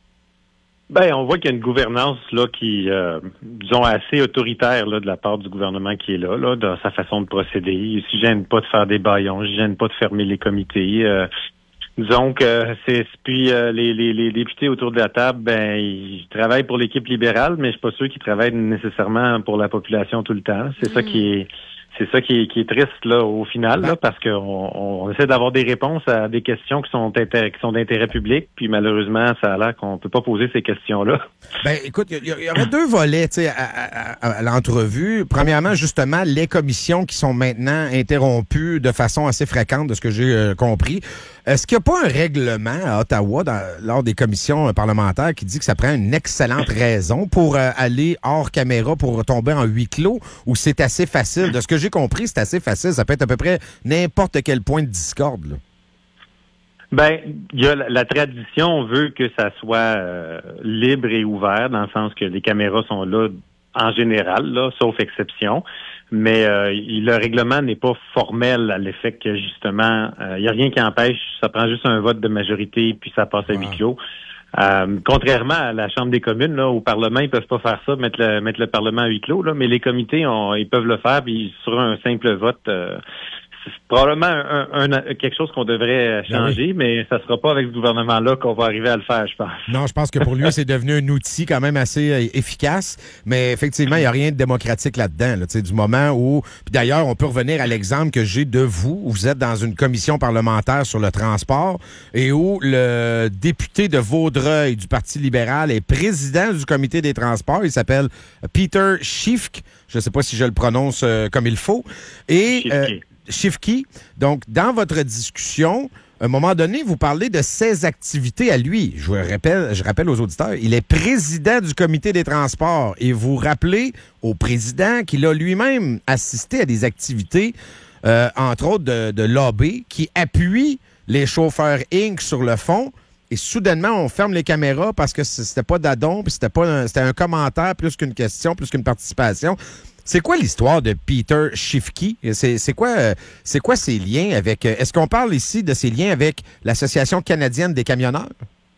Ben, on voit qu'il y a une gouvernance là qui, euh, disons, assez autoritaire là de la part du gouvernement qui est là, là, dans sa façon de procéder. Il ne gêne pas de faire des bâillons, il ne gêne pas de fermer les comités. Euh, disons que c'est puis euh, les, les, les députés autour de la table, ben ils travaillent pour l'équipe libérale, mais je suis pas sûr qu'ils travaillent nécessairement pour la population tout le temps. C'est mmh. ça qui est. C'est ça qui est, qui est triste là au final, là, parce qu'on on essaie d'avoir des réponses à des questions qui sont, intér- qui sont d'intérêt public, puis malheureusement, ça a l'air qu'on peut pas poser ces questions-là. Ben, écoute, il y, y aurait deux volets, tu sais, à, à, à l'entrevue. Premièrement, justement, les commissions qui sont maintenant interrompues de façon assez fréquente, de ce que j'ai euh, compris. Est-ce qu'il n'y a pas un règlement à Ottawa, dans, lors des commissions parlementaires, qui dit que ça prend une excellente raison pour euh, aller hors caméra, pour tomber en huis clos, ou c'est assez facile? De ce que j'ai compris, c'est assez facile. Ça peut être à peu près n'importe quel point de discorde, là. Ben, il y a la, la tradition veut que ça soit euh, libre et ouvert, dans le sens que les caméras sont là en général, là, sauf exception. Mais euh, le règlement n'est pas formel à l'effet que, justement, il euh, n'y a rien qui empêche, ça prend juste un vote de majorité, puis ça passe à huis clos. Euh, contrairement à la Chambre des communes, là, au Parlement, ils peuvent pas faire ça, mettre le, mettre le Parlement à huis clos, là, mais les comités, on, ils peuvent le faire, puis sur un simple vote, euh, c'est probablement un, un, un, quelque chose qu'on devrait changer, oui. mais ça sera pas avec ce gouvernement-là qu'on va arriver à le faire, je pense. Non, je pense que pour lui, c'est devenu un outil quand même assez euh, efficace, mais effectivement, il n'y a rien de démocratique là-dedans, là, tu sais, du moment où... Puis d'ailleurs, on peut revenir à l'exemple que j'ai de vous, où vous êtes dans une commission parlementaire sur le transport et où le député de Vaudreuil du Parti libéral est président du comité des transports. Il s'appelle Peter Schiffk. Je ne sais pas si je le prononce euh, comme il faut. Et... Euh, Schiffky. Donc, dans votre discussion, à un moment donné, vous parlez de ses activités à lui. Je vous rappelle, je rappelle aux auditeurs, il est président du comité des transports et vous rappelez au président qu'il a lui-même assisté à des activités, euh, entre autres de, de lobby, qui appuient les chauffeurs Incorporated sur le fond. Et soudainement, on ferme les caméras parce que c'était pas d'adon, puis c'était pas un, c'était un commentaire plus qu'une question, plus qu'une participation. C'est quoi l'histoire de Peter Schiffky? C'est, c'est quoi, c'est quoi ses liens avec... Est-ce qu'on parle ici de ses liens avec l'Association canadienne des camionneurs?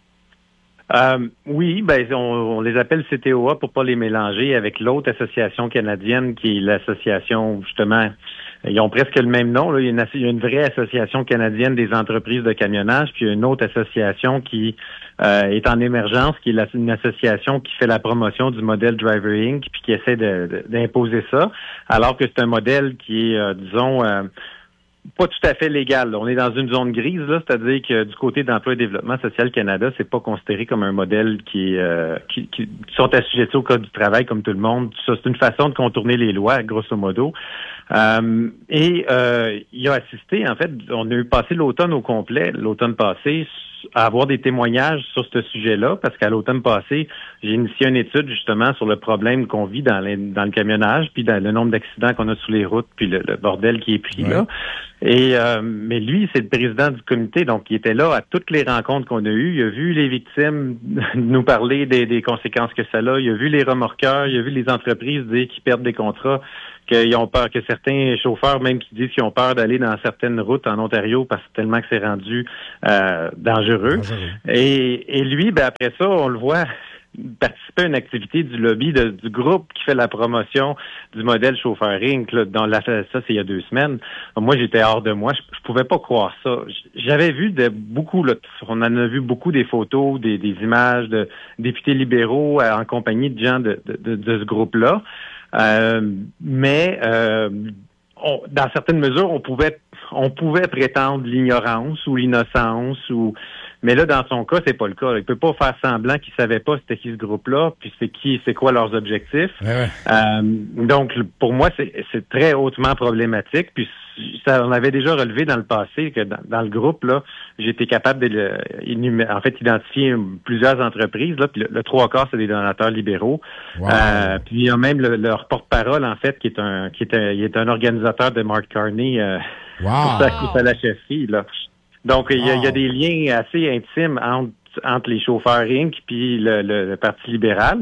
Euh, oui, ben on, on les appelle C T O A pour pas les mélanger avec l'autre association canadienne qui est l'association, justement, ils ont presque le même nom. Là. Il y a une, il y a une vraie association canadienne des entreprises de camionnage, puis il y a une autre association qui euh, est en émergence, qui est la, une association qui fait la promotion du modèle Driver Incorporated, puis qui essaie de, de, d'imposer ça, alors que c'est un modèle qui est, euh, disons... Euh, pas tout à fait légal. Là. On est dans une zone grise, là, c'est-à-dire que du côté d'Emploi et Développement social Canada, c'est pas considéré comme un modèle qui, euh, qui, qui sont assujettis au Code du travail comme tout le monde. Ça, c'est une façon de contourner les lois, grosso modo. Euh, et euh, il a assisté, en fait, on a eu passé l'automne au complet, l'automne passé, à avoir des témoignages sur ce sujet-là, parce qu'à l'automne passé, j'ai initié une étude justement sur le problème qu'on vit dans, les, dans le camionnage, puis dans le nombre d'accidents qu'on a sur les routes, puis le, le bordel qui est pris ouais. là. Et euh, mais lui, c'est le président du comité, donc il était là à toutes les rencontres qu'on a eues. Il a vu les victimes nous parler des, des conséquences que ça a. Il a vu les remorqueurs, il a vu les entreprises dire qu'ils perdent des contrats, qu'ils ont peur, que certains chauffeurs même qui disent qu'ils ont peur d'aller dans certaines routes en Ontario parce que tellement que c'est rendu euh, dangereux. dangereux. Et, et lui, ben après ça, on le voit participer à une activité du lobby de, du groupe qui fait la promotion du modèle chauffeur Incorporated. Là, dans la, ça, c'est il y a deux semaines. Moi, j'étais hors de moi. Je, je pouvais pas croire ça. J'avais vu de beaucoup, là, on en a vu beaucoup des photos, des, des images de députés libéraux en compagnie de gens de, de, de, de ce groupe-là. Euh, mais euh, on, dans certaines mesures, on pouvait on pouvait prétendre l'ignorance ou l'innocence ou mais là, dans son cas, c'est pas le cas. Il peut pas faire semblant qu'il savait pas c'était qui ce groupe-là, puis c'est qui, c'est quoi leurs objectifs. Ouais, ouais. Euh, donc, pour moi, c'est, c'est très hautement problématique. Puis ça, on avait déjà relevé dans le passé que dans, dans le groupe là, j'étais capable de le, énumérer, en fait identifier plusieurs entreprises là. Puis le, le trois quarts, c'est des donateurs libéraux. Wow. Euh, puis il y a même le, leur porte-parole en fait qui est un, qui est un, il est un organisateur de Mark Carney euh, wow. pour sa course à la chefferie là. Donc, il y, a, il y a des liens assez intimes entre, entre les chauffeurs Incorporated puis le, le, le Parti libéral.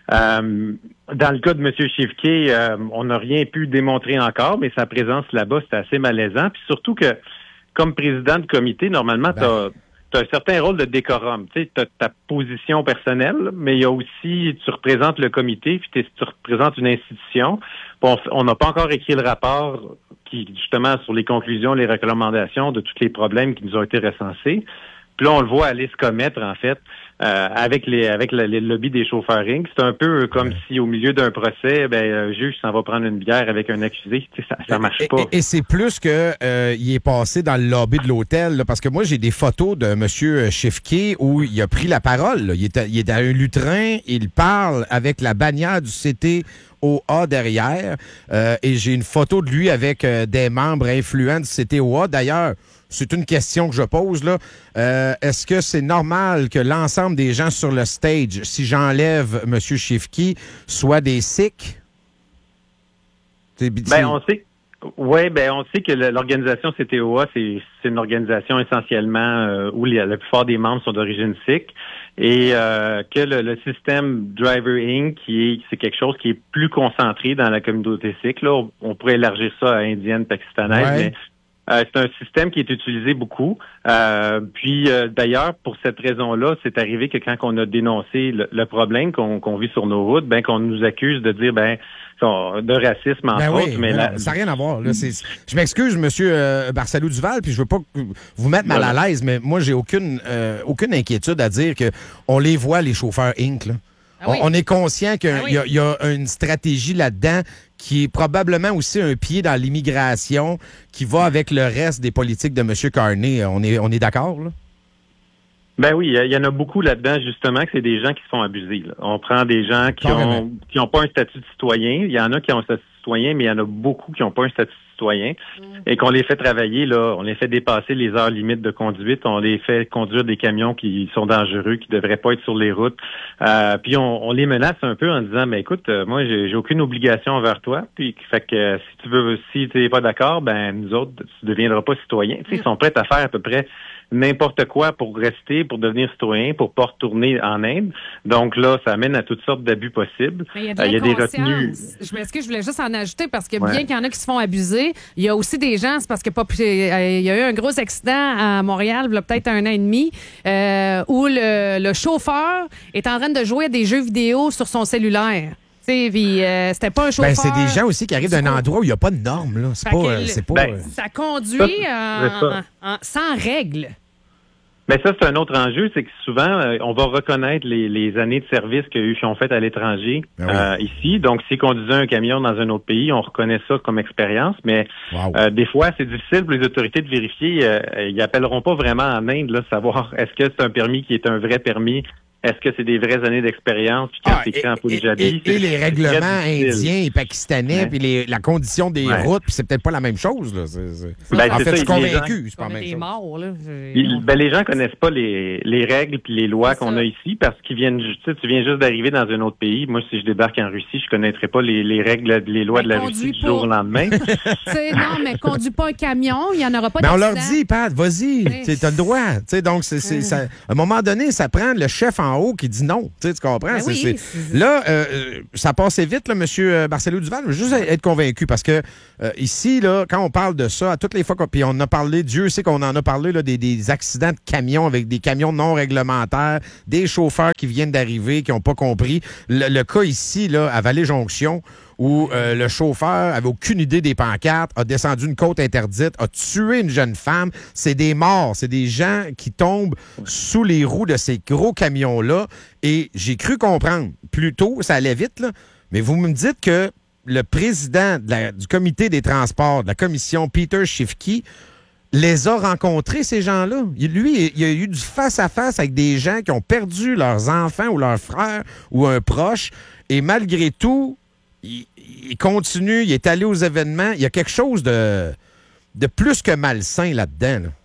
Euh, dans le cas de M. Schiffky, euh, on n'a rien pu démontrer encore, mais sa présence là-bas, c'est assez malaisant. Puis surtout que, comme président de comité, normalement, ben. tu as un certain rôle de décorum. Tu sais, tu as ta position personnelle, mais il y a aussi, tu représentes le comité, puis tu représentes une institution. Bon, on n'a pas encore écrit le rapport qui, justement, sur les conclusions, les recommandations de tous les problèmes qui nous ont été recensés. Puis là, on le voit aller se commettre, en fait, euh, avec les avec le, les lobbies des chauffeurs Incorporated. C'est un peu comme si, au milieu d'un procès, ben, un juge s'en va prendre une bière avec un accusé. Tu sais, ça, ça marche pas. Et, et c'est plus que euh, il est passé dans le lobby de l'hôtel, là, parce que moi, j'ai des photos de M. Schiffky où il a pris la parole. Là. Il, est à, il est à un lutrin, il parle avec la bannière du C T O A derrière, euh, et j'ai une photo de lui avec euh, des membres influents du C T O A. D'ailleurs, c'est une question que je pose, là. Euh, est-ce que c'est normal que l'ensemble des gens sur le stage, si j'enlève M. Schiffky, soient des Sikhs? Ben, on sait. Oui, ben on sait que l'organisation C T O A, c'est, c'est une organisation essentiellement euh, où la, la plupart des membres sont d'origine sikh. Et euh, que le, le système Driver Incorporated, qui est c'est quelque chose qui est plus concentré dans la communauté sikh. Là, on, on pourrait élargir ça à indienne, pakistanaise, ouais. mais Euh, c'est un système qui est utilisé beaucoup. Euh, puis euh, d'ailleurs, pour cette raison-là, c'est arrivé que quand on a dénoncé le, le problème qu'on, qu'on vit sur nos routes, ben qu'on nous accuse de dire ben de racisme en ben autres. Oui, mais ben la... non, ça n'a rien à voir. Là. C'est, je m'excuse, monsieur euh, Barcelo Duval, puis je veux pas vous mettre mal à l'aise, mais moi, j'ai aucune euh, aucune inquiétude à dire que on les voit, les chauffeurs Inc. Là. Ah oui. on, on est conscient qu'il ah oui. y, y a une stratégie là-dedans qui est probablement aussi un pied dans l'immigration qui va avec le reste des politiques de M. Carney. On est, on est d'accord, là? Ben oui, il y en a beaucoup là-dedans, justement, que c'est des gens qui se font abuser. Là. On prend des gens qui Carrément. ont qui ont pas un statut de citoyen. Il y en a qui ont un statut de citoyen, mais il y en a beaucoup qui n'ont pas un statut de citoyen. Mm. Et qu'on les fait travailler, là, on les fait dépasser les heures limites de conduite, on les fait conduire des camions qui sont dangereux, qui devraient pas être sur les routes. Euh, puis on, on les menace un peu en disant, ben écoute, euh, moi j'ai, j'ai aucune obligation envers toi. Puis fait que euh, si tu veux, si tu n'es pas d'accord, ben nous autres, tu deviendras pas citoyen. Tu sais, ils sont prêts à faire à peu près n'importe quoi pour rester, pour devenir citoyen, pour pas retourner en Inde. Donc là, ça amène à toutes sortes d'abus possibles. Mais il y a, de euh, il y a des retenues. Je m'excuse, je voulais juste en ajouter parce que ouais. bien qu'il y en a qui se font abuser, il y a aussi des gens, c'est parce que pas, il y a eu un gros accident à Montréal, il y a peut-être un an et demi, euh, où le, le chauffeur est en train de jouer à des jeux vidéo sur son cellulaire. Puis, euh, c'était pas un chauffeur. Ben, c'est des gens aussi qui arrivent d'un endroit où il n'y a pas de normes. Là. C'est, pas, euh, c'est pas. Ben, ça conduit ça, en, en, en, sans règles. Mais ça, c'est un autre enjeu, c'est que souvent, euh, on va reconnaître les, les années de service qu'ils ont faites à l'étranger ben oui. euh, ici. Donc, s'ils conduisaient un camion dans un autre pays, on reconnaît ça comme expérience. Mais wow. euh, des fois, c'est difficile pour les autorités de vérifier. Euh, ils appelleront pas vraiment en Inde, là, savoir est-ce que c'est un permis qui est un vrai permis. Est-ce que c'est des vraies années d'expérience? Puis quand ah, c'est écrit en Punjabi, et, et, et les règlements indiens et pakistanais, ouais. puis les, la condition des ouais. routes, puis c'est peut-être pas la même chose. Là. C'est, c'est... Ben, en c'est fait, ça, je suis convaincu. Gens, c'est pas la même chose. Morts, là. Il, ben, les gens connaissent pas les, les règles puis les lois c'est qu'on ça. a ici parce qu'ils viennent, tu sais, tu viens juste d'arriver dans un autre pays. Moi, si je débarque en Russie, je connaîtrais pas les, les règles, les lois mais de la Russie du jour au lendemain. Non, mais conduis pas un camion, il y en aura pas. Mais on leur dit, Pat, vas-y, tu as le droit. T'sais, donc, c'est, c'est, ça, à un moment donné, ça prend le chef en haut qui dit non. Tu comprends? Ben c'est, oui, c'est... c'est... Là, euh, ça passait vite, là, M. Barcelo Duval. Je veux juste être convaincu parce que euh, ici, là, quand on parle de ça, à toutes les fois, puis on a parlé, Dieu sait qu'on en a parlé, là, des, des accidents de camions avec des camions non réglementaires, des chauffeurs qui viennent d'arriver, qui n'ont pas compris. Le, le cas ici, là, à Vallée-Jonction, où euh, le chauffeur avait aucune idée des pancartes, a descendu une côte interdite, a tué une jeune femme. C'est des morts, c'est des gens qui tombent sous les roues de ces gros camions-là. Et j'ai cru comprendre, plus tôt, ça allait vite, là, mais vous me dites que le président de la, du comité des transports, de la commission, Peter Schiffke, les a rencontrés, ces gens-là. Lui, il a eu du face-à-face avec des gens qui ont perdu leurs enfants ou leurs frères ou un proche. Et malgré tout, il, il continue, il est allé aux événements. Il y a quelque chose de, de plus que malsain là-dedans. Là.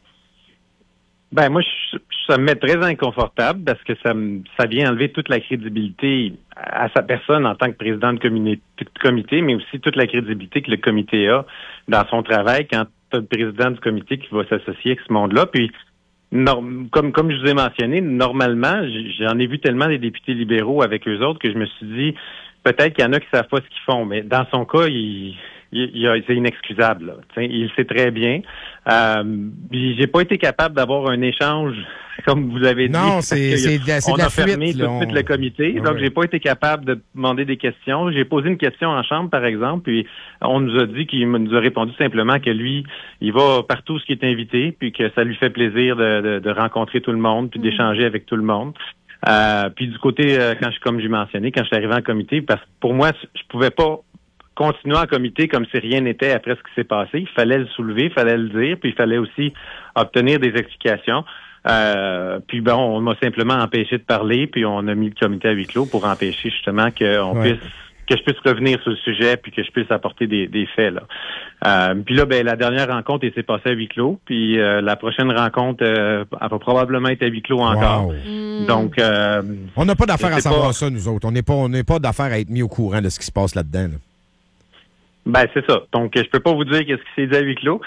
Ben moi, je, ça me met très inconfortable parce que ça, me, ça vient enlever toute la crédibilité à sa personne en tant que président de, communi- de comité, mais aussi toute la crédibilité que le comité a dans son travail quand tu as le président du comité qui va s'associer avec ce monde-là. Puis, norm- comme comme je vous ai mentionné, normalement, j'en ai vu tellement des députés libéraux avec eux autres que je me suis dit, peut-être qu'il y en a qui savent pas ce qu'ils font, mais dans son cas, il... Il, il, c'est inexcusable. Là. Il le sait très bien. Euh, j'ai pas été capable d'avoir un échange, comme vous avez dit. Non, c'est, c'est, de, c'est on de la a fermé fuite, tout de suite on... le comité. Ah, donc, ouais. j'ai pas été capable de demander des questions. J'ai posé une question en chambre, par exemple, puis on nous a dit qu'il nous a répondu simplement que lui, il va partout où il est invité, puis que ça lui fait plaisir de, de, de rencontrer tout le monde, puis d'échanger avec tout le monde. Euh, puis du côté, euh, quand je, comme j'ai mentionné, quand je suis arrivé en comité, parce que pour moi, je pouvais pas continuer en comité comme si rien n'était après ce qui s'est passé. Il fallait le soulever, il fallait le dire, puis il fallait aussi obtenir des explications. Euh, puis bon, on m'a simplement empêché de parler, puis on a mis le comité à huis clos pour empêcher justement qu'on ouais. puisse que je puisse revenir sur le sujet, puis que je puisse apporter des, des faits. Là. Euh, puis là, ben la dernière rencontre, elle s'est passée à huis clos, puis euh, la prochaine rencontre, euh, elle va probablement être à huis clos encore. Wow. Mm. Donc, euh, on n'a pas d'affaire à savoir pas... ça, nous autres. On n'est pas, on n'est pas d'affaire à être mis au courant de ce qui se passe là-dedans. Là. Ben c'est ça. Donc je peux pas vous dire qu'est-ce qui s'est dit à huis clos.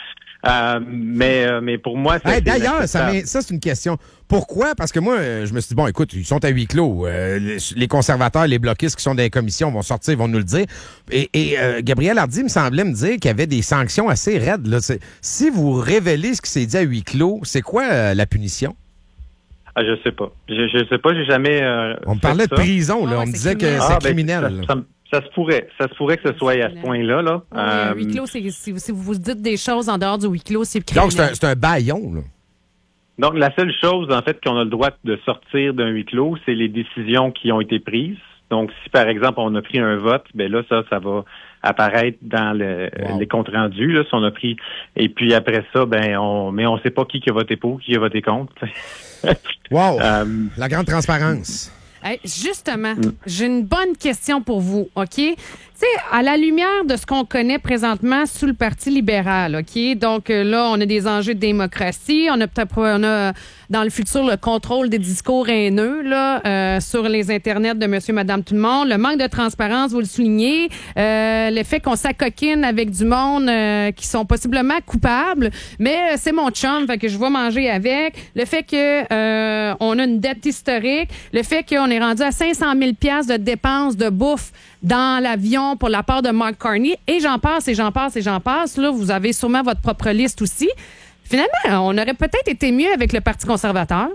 Euh, mais, euh, mais pour moi, c'est... Hey, d'ailleurs, ça, ça c'est une question. Pourquoi? Parce que moi, je me suis dit, bon, écoute, ils sont à huis clos. Euh, les, les conservateurs, les bloquistes qui sont dans les commissions vont sortir, ils vont nous le dire. Et, et euh, Gabriel Hardy me semblait me dire qu'il y avait des sanctions assez raides. Là. Si vous révélez ce qui s'est dit à huis clos, c'est quoi euh, la punition? Ah, je sais pas. Je, je sais pas, j'ai jamais... Euh, On me parlait de prison, là. Ah, ouais, on me disait criminel. que c'est ah, criminel. Ben, ça, ça, ça se pourrait. Ça se pourrait que ce soit à ce point-là. Là. Oui, euh, huis clos, c'est, si, si vous vous dites des choses en dehors du huis clos, c'est criminel. Donc, c'est un, c'est un bâillon, là. Donc, la seule chose, en fait, qu'on a le droit de sortir d'un huis clos, c'est les décisions qui ont été prises. Donc, si, par exemple, on a pris un vote, ben là, ça, ça va apparaître dans le, wow. les comptes rendus, là, si on a pris. Et puis, après ça, ben, on, mais on sait pas qui, qui a voté pour, qui a voté contre. Wow! Euh, la grande transparence. Hey, justement, mm. j'ai une bonne question pour vous, OK? Tu sais, à la lumière de ce qu'on connaît présentement sous le Parti libéral, OK? Donc euh, là, on a des enjeux de démocratie, on a peut-être on a dans le futur le contrôle des discours haineux là euh, sur les internets de monsieur, madame, tout le monde, le manque de transparence, vous le soulignez, euh, le fait qu'on s'acoquine avec du monde euh, qui sont possiblement coupables, mais euh, c'est mon chum, fait que je vais manger avec, le fait que euh, on a une dette historique, le fait qu'on est rendu à cinq cent mille dollars de dépenses de bouffe dans l'avion pour la part de Mark Carney, et j'en passe, et j'en passe, et j'en passe. Là, vous avez sûrement votre propre liste aussi. Finalement, on aurait peut-être été mieux avec le Parti conservateur.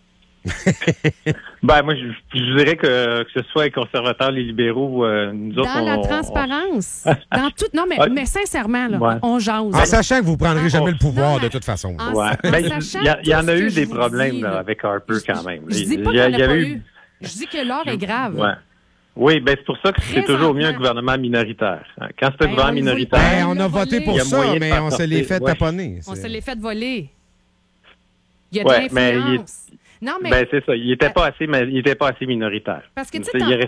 ben, moi, je, je dirais que, que ce soit les conservateurs, les libéraux, euh, nous autres, dans on, la transparence. On... dans tout... Non, mais, mais sincèrement, là, ouais. on jase. En sachant que vous ne prendrez jamais le pouvoir, non, de toute façon. Il ouais. ben, y, y en a eu des problèmes dis, là, avec Harper, quand même. Je, je dis pas qu'il n'y en a pas eu. Je dis que l'or est grave. Ouais. Oui, ben c'est pour ça que c'est toujours mieux un gouvernement minoritaire. Quand c'est un ben, gouvernement on minoritaire... Ben, on a voté pour ça, mais on se l'est fait ouais. taponner. On se l'est fait voler. Il y a ouais, de l'influence. Il... Non, mais... Ben, c'est ça. Il n'était pas assez, mais il était pas assez minoritaire. Parce que, tu sais, reste...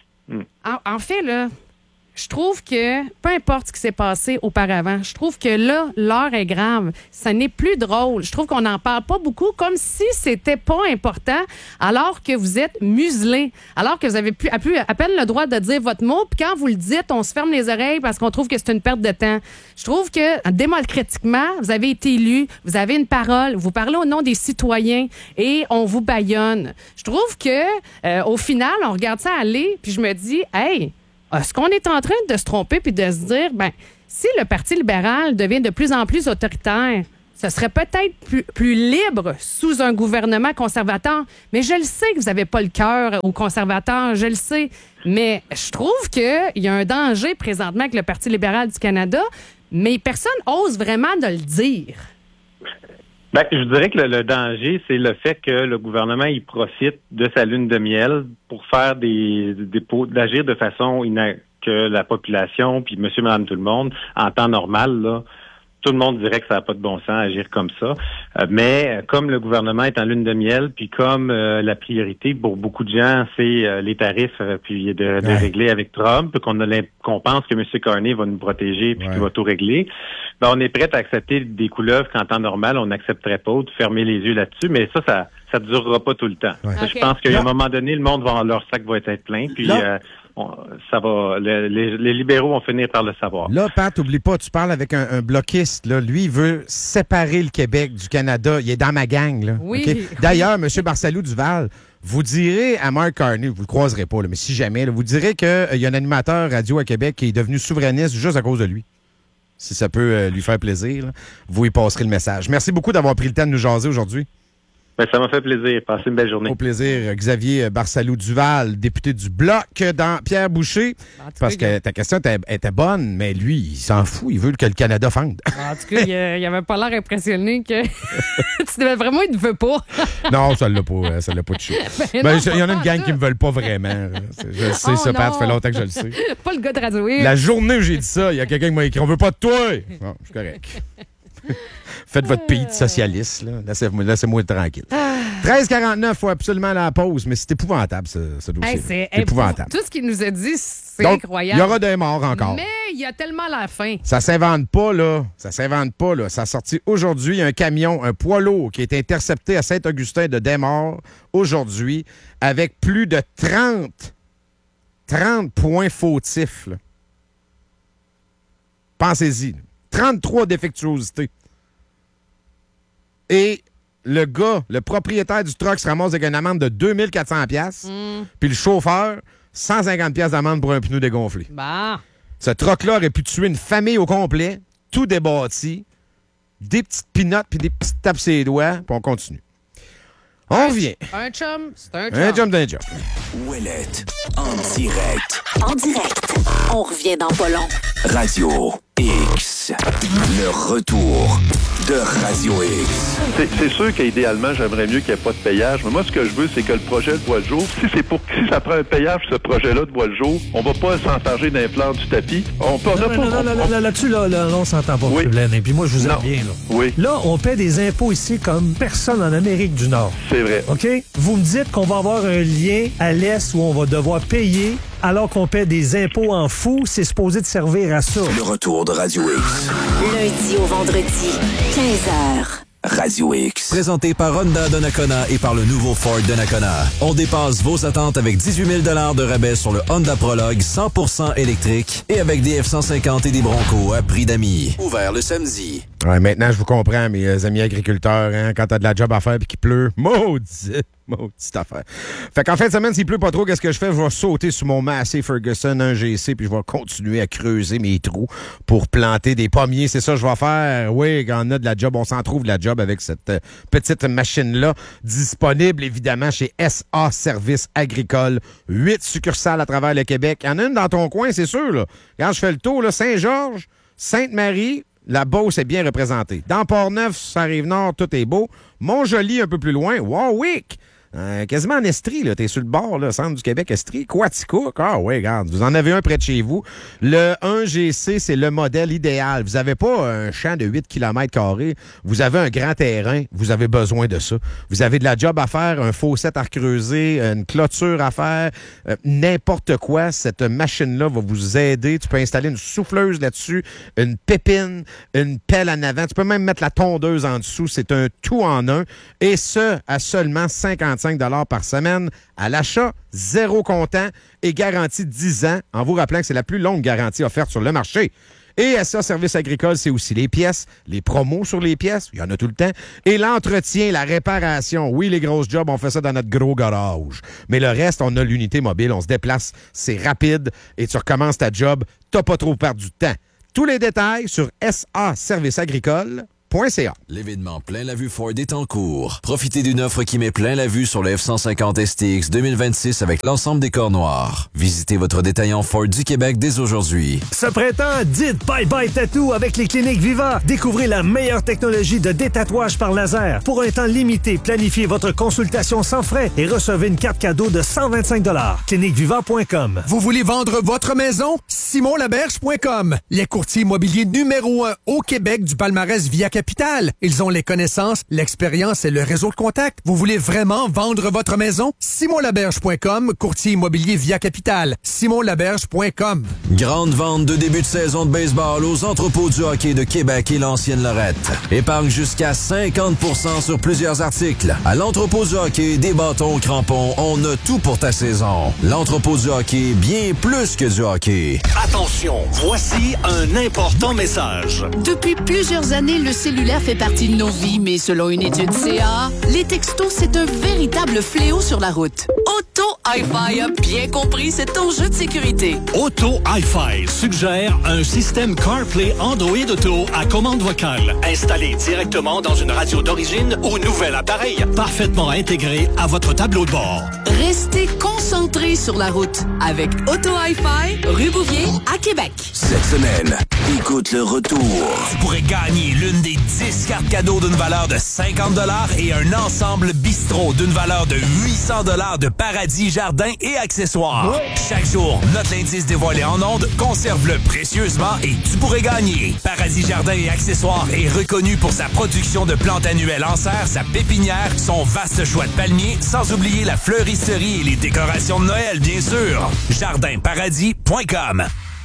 en, en fait, là, je trouve que, peu importe ce qui s'est passé auparavant, je trouve que là, l'heure est grave. Ça n'est plus drôle. Je trouve qu'on n'en parle pas beaucoup, comme si c'était pas important, alors que vous êtes muselés, alors que vous avez plus, à, plus, à peine le droit de dire votre mot, puis quand vous le dites, on se ferme les oreilles parce qu'on trouve que c'est une perte de temps. Je trouve que, démocratiquement, vous avez été élu, vous avez une parole, vous parlez au nom des citoyens et on vous bâillonne. Je trouve que, euh, au final, on regarde ça aller, puis je me dis, hey, est-ce qu'on est en train de se tromper puis de se dire, ben, si le Parti libéral devient de plus en plus autoritaire, ce serait peut-être plus, plus libre sous un gouvernement conservateur. Mais je le sais que vous n'avez pas le cœur aux conservateurs, je le sais. Mais je trouve qu'il y a un danger présentement avec le Parti libéral du Canada, mais personne n'ose vraiment de le dire. Ben, je dirais que le, le danger, c'est le fait que le gouvernement il profite de sa lune de miel pour faire des, des d'agir de façon ina- que la population, puis monsieur, madame, tout le monde, en temps normal, là, tout le monde dirait que ça n'a pas de bon sens à agir comme ça. Euh, mais comme le gouvernement est en lune de miel, puis comme euh, la priorité pour beaucoup de gens, c'est euh, les tarifs, euh, puis de, de ouais. régler avec Trump, qu'on a qu'on pense que M. Carney va nous protéger, puis ouais. qu'il va tout régler, ben, on est prêt à accepter des couleuvres qu'en temps normal, on n'accepterait pas, ou de fermer les yeux là-dessus, mais ça, ça ça ne durera pas tout le temps. Ouais. Okay. Je pense qu'à un moment donné, le monde va leur sac va être plein, puis euh, on, ça va. Le, les, les libéraux vont finir par le savoir. Là, Pat, oublie pas, tu parles avec un, un bloquiste. Là. Lui, il veut séparer le Québec du Canada. Il est dans ma gang. Là. Oui. Okay? D'ailleurs, M. Barsalou-Duval, vous direz à Mark Carney, vous le croiserez pas, là, mais si jamais, là, vous direz qu'il euh, y a un animateur radio à Québec qui est devenu souverainiste juste à cause de lui. Si ça peut euh, lui faire plaisir, là, vous y passerez le message. Merci beaucoup d'avoir pris le temps de nous jaser aujourd'hui. Ben, ça m'a fait plaisir. Passez une belle journée. Au plaisir. Xavier Barsalou-Duval, député du Bloc dans Pierre Boucher. Parce que ta question était, était bonne, mais lui, il s'en fout. Il veut que le Canada fende. En tout cas, il, il avait pas l'air impressionné que tu devais vraiment, il ne veut pas. Non, ça ne l'a pas, ça l'a pas touché. Ben ben, il y en a une gang qui ne me veulent pas vraiment. Je le sais, oh ça, Pat, ça fait longtemps que je le sais. Pas le gars de Radio X. La journée où j'ai dit ça, il y a quelqu'un qui m'a écrit « On veut pas de toi! » Bon, je suis correct. Faites votre pays de socialiste, là. Laissez-moi, laissez-moi être tranquille. treize quarante-neuf, il faut absolument la pause, mais c'est épouvantable, ce, ce dossier. Hey, c'est c'est épouvantable. Tout ce qu'il nous a dit, c'est Donc, incroyable. Il y aura des morts encore. Mais il y a tellement la fin. Ça s'invente pas, là. Ça s'invente pas, là. Ça a sorti aujourd'hui un camion, un poids lourd qui a été intercepté à Saint-Augustin de Desmaures aujourd'hui avec plus de trente, trente points fautifs, là. Pensez-y. trente-trois défectuosités. et le gars, le propriétaire du truck se ramasse avec une amende de deux mille quatre cents dollars, Mm. puis le chauffeur, cent cinquante dollars d'amende pour un pneu dégonflé. Bah. Ce truck-là aurait pu tuer une famille au complet, tout débâti, des petites pinottes puis des petites tapes sur les doigts, puis on continue. On revient. Un chum, c'est un chum. Un jump d'un job. Ouellette, en direct. En direct. On revient dans pas long. Radio X. Le retour de Radio X. C'est, c'est sûr qu'idéalement, j'aimerais mieux qu'il n'y ait pas de payage. Mais moi, ce que je veux, c'est que le projet de voit le jour. Si c'est pour si ça prend un payage, ce projet-là de voit le jour, on va pas s'enfarger d'un plan du tapis. On peut, on non, a non, pas, non, on, non, on, là, là-dessus, là, là, là, on s'entend pas, oui. M. Blaine. Et puis moi, je vous aime Non. bien. Là. Oui. Là, on paie des impôts ici comme personne en Amérique du Nord. C'est vrai. OK? Vous me dites qu'on va avoir un lien à l'Est où on va devoir payer alors qu'on paie des impôts en fou. C'est supposé de servir à ça. Le retour de Radio X. Lundi au vendredi, quinze heures. Radio X. Présenté par Honda Donnacona et par le nouveau Ford Donnacona. On dépasse vos attentes avec dix-huit mille dollars de rabais sur le Honda Prologue cent pour cent électrique et avec des F cent cinquante et des Bronco à prix d'amis. Ouvert le samedi. Ouais, maintenant, je vous comprends, mes amis agriculteurs, hein, quand t'as de la job à faire et qu'il pleut, maudit, maudite affaire. Fait qu'en fin de semaine, s'il pleut pas trop, qu'est-ce que je fais? Je vais sauter sur mon Massey Ferguson un G C puis je vais continuer à creuser mes trous pour planter des pommiers. C'est ça que je vais faire. Oui, quand on a de la job, on s'en trouve de la job avec cette euh, petite machine-là, disponible évidemment chez S A Services Agricoles. Huit succursales à travers le Québec. Il y en a une dans ton coin, c'est sûr. Là. Quand je fais le tour, là, Saint-Georges, Sainte-Marie, la Beauce est bien représentée. Dans Port-Neuf, sur la Rive-Nord, tout est beau. Montjoli, un peu plus loin. Warwick, euh, quasiment en Estrie, là. T'es sur le bord, là, centre du Québec, Estrie. Quaticook, ah oui, regarde, vous en avez un près de chez vous. Le un G C, c'est le modèle idéal. Vous n'avez pas un champ de huit kilomètres carrés. Vous avez un grand terrain. Vous avez besoin de ça. Vous avez de la job à faire, un fossette à recreuser, une clôture à faire, euh, n'importe quoi. Cette machine-là va vous aider. Tu peux installer une souffleuse là-dessus, une pépine, une pelle en avant. Tu peux même mettre la tondeuse en dessous. C'est un tout en un. Et ce, à seulement cinquante-cinq dollars par semaine à l'achat, zéro comptant et garantie dix ans, en vous rappelant que c'est la plus longue garantie offerte sur le marché. Et S A Services Agricoles, c'est aussi les pièces, les promos sur les pièces, il y en a tout le temps, et l'entretien, la réparation. Oui, les grosses jobs, on fait ça dans notre gros garage. Mais le reste, on a l'unité mobile, on se déplace, c'est rapide, et tu recommences ta job, t'as pas trop perdu de temps. Tous les détails sur S A Services Agricoles. L'événement Plein la vue Ford est en cours. Profitez d'une offre qui met plein la vue sur le F cent cinquante S T X deux mille vingt-six avec l'ensemble des corps noirs. Visitez votre détaillant Ford du Québec dès aujourd'hui. Ce printemps, dites bye-bye tattoo avec les cliniques Viva. Découvrez la meilleure technologie de détatouage par laser. Pour un temps limité, planifiez votre consultation sans frais et recevez une carte cadeau de cent vingt-cinq dollars. clinique viva point com. Vous voulez vendre votre maison? simon laberge point com. Les courtiers immobiliers numéro un au Québec du palmarès Via Capital. Ils ont les connaissances, l'expérience et le réseau de contacts. Vous voulez vraiment vendre votre maison? simon laberge point com, courtier immobilier Via Capital. simon laberge point com. Grande vente de début de saison de baseball aux entrepôts du hockey de Québec et l'ancienne Lorette. Épargne jusqu'à cinquante pour cent sur plusieurs articles. À l'entrepôt du hockey, des bâtons, crampons, on a tout pour ta saison. L'entrepôt du hockey, bien plus que du hockey. Attention, voici un important message. Depuis plusieurs années, le cellulaire fait partie de nos vies, mais selon une étude C A A, les textos, c'est un véritable fléau sur la route. Auto Hi-Fi a bien compris cet enjeu de sécurité. Auto Hi-Fi suggère un système CarPlay Android Auto à commande vocale, installé directement dans une radio d'origine au nouvel appareil, parfaitement intégré à votre tableau de bord. Restez concentrés sur la route avec Auto Hi-Fi, rue Bouvier, à Québec. Cette semaine, écoute le retour. Tu pourrais gagner l'une des dix cartes cadeaux d'une valeur de cinquante dollars et un ensemble bistrot d'une valeur de huit cents dollars de Paradis Jardin et accessoires. Ouais. Chaque jour, notre indice dévoilé en ondes, conserve-le précieusement et tu pourrais gagner. Paradis Jardin et accessoires est reconnu pour sa production de plantes annuelles en serre, sa pépinière, son vaste choix de palmiers, sans oublier la fleuristerie et les décorations de Noël, bien sûr. jardin paradis point com.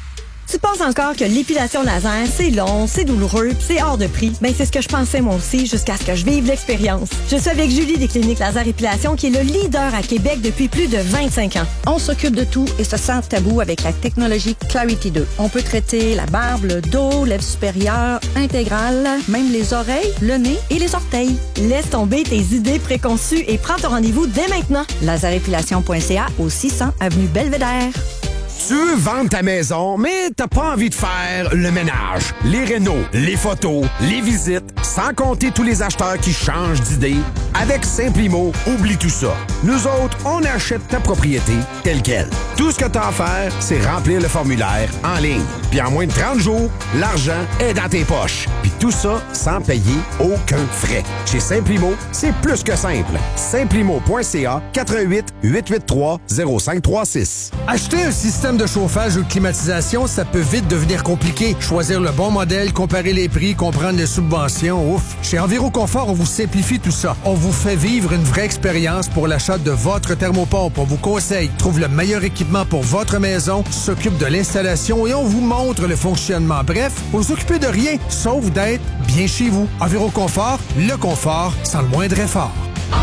Tu penses encore que l'épilation laser, c'est long, c'est douloureux, pis c'est hors de prix? Ben, c'est ce que je pensais moi aussi, jusqu'à ce que je vive l'expérience. Je suis avec Julie des cliniques Laser Épilation, qui est le leader à Québec depuis plus de vingt-cinq ans. On s'occupe de tout et se sent tabou avec la technologie Clarity deux. On peut traiter la barbe, le dos, lèvres supérieures, intégrale, même les oreilles, le nez et les orteils. Laisse tomber tes idées préconçues et prends ton rendez-vous dès maintenant. laserépilation point c a au six cents avenue Belvédère. Tu veux vendre ta maison, mais t'as pas envie de faire le ménage, les rénaux, les photos, les visites, sans compter tous les acheteurs qui changent d'idée? Avec Simplimo, oublie tout ça. Nous autres, on achète ta propriété telle quelle. Tout ce que t'as à faire, c'est remplir le formulaire en ligne. Puis en moins de trente jours, l'argent est dans tes poches. Puis tout ça sans payer aucun frais. Chez Simplimo, c'est plus que simple. Simplimo point c a quatre un huit, huit huit trois, zéro cinq trois six. Acheter un système de chauffage ou de climatisation, ça peut vite devenir compliqué. Choisir le bon modèle, comparer les prix, comprendre les subventions, ouf. Chez Enviroconfort, on vous simplifie tout ça. On vous fait vivre une vraie expérience pour l'achat de votre thermopompe. On vous conseille, trouve le meilleur équipement pour votre maison, s'occupe de l'installation et on vous montre le fonctionnement. Bref, vous vous occupez de rien, sauf d'être bien chez vous. Enviroconfort, le confort sans le moindre effort.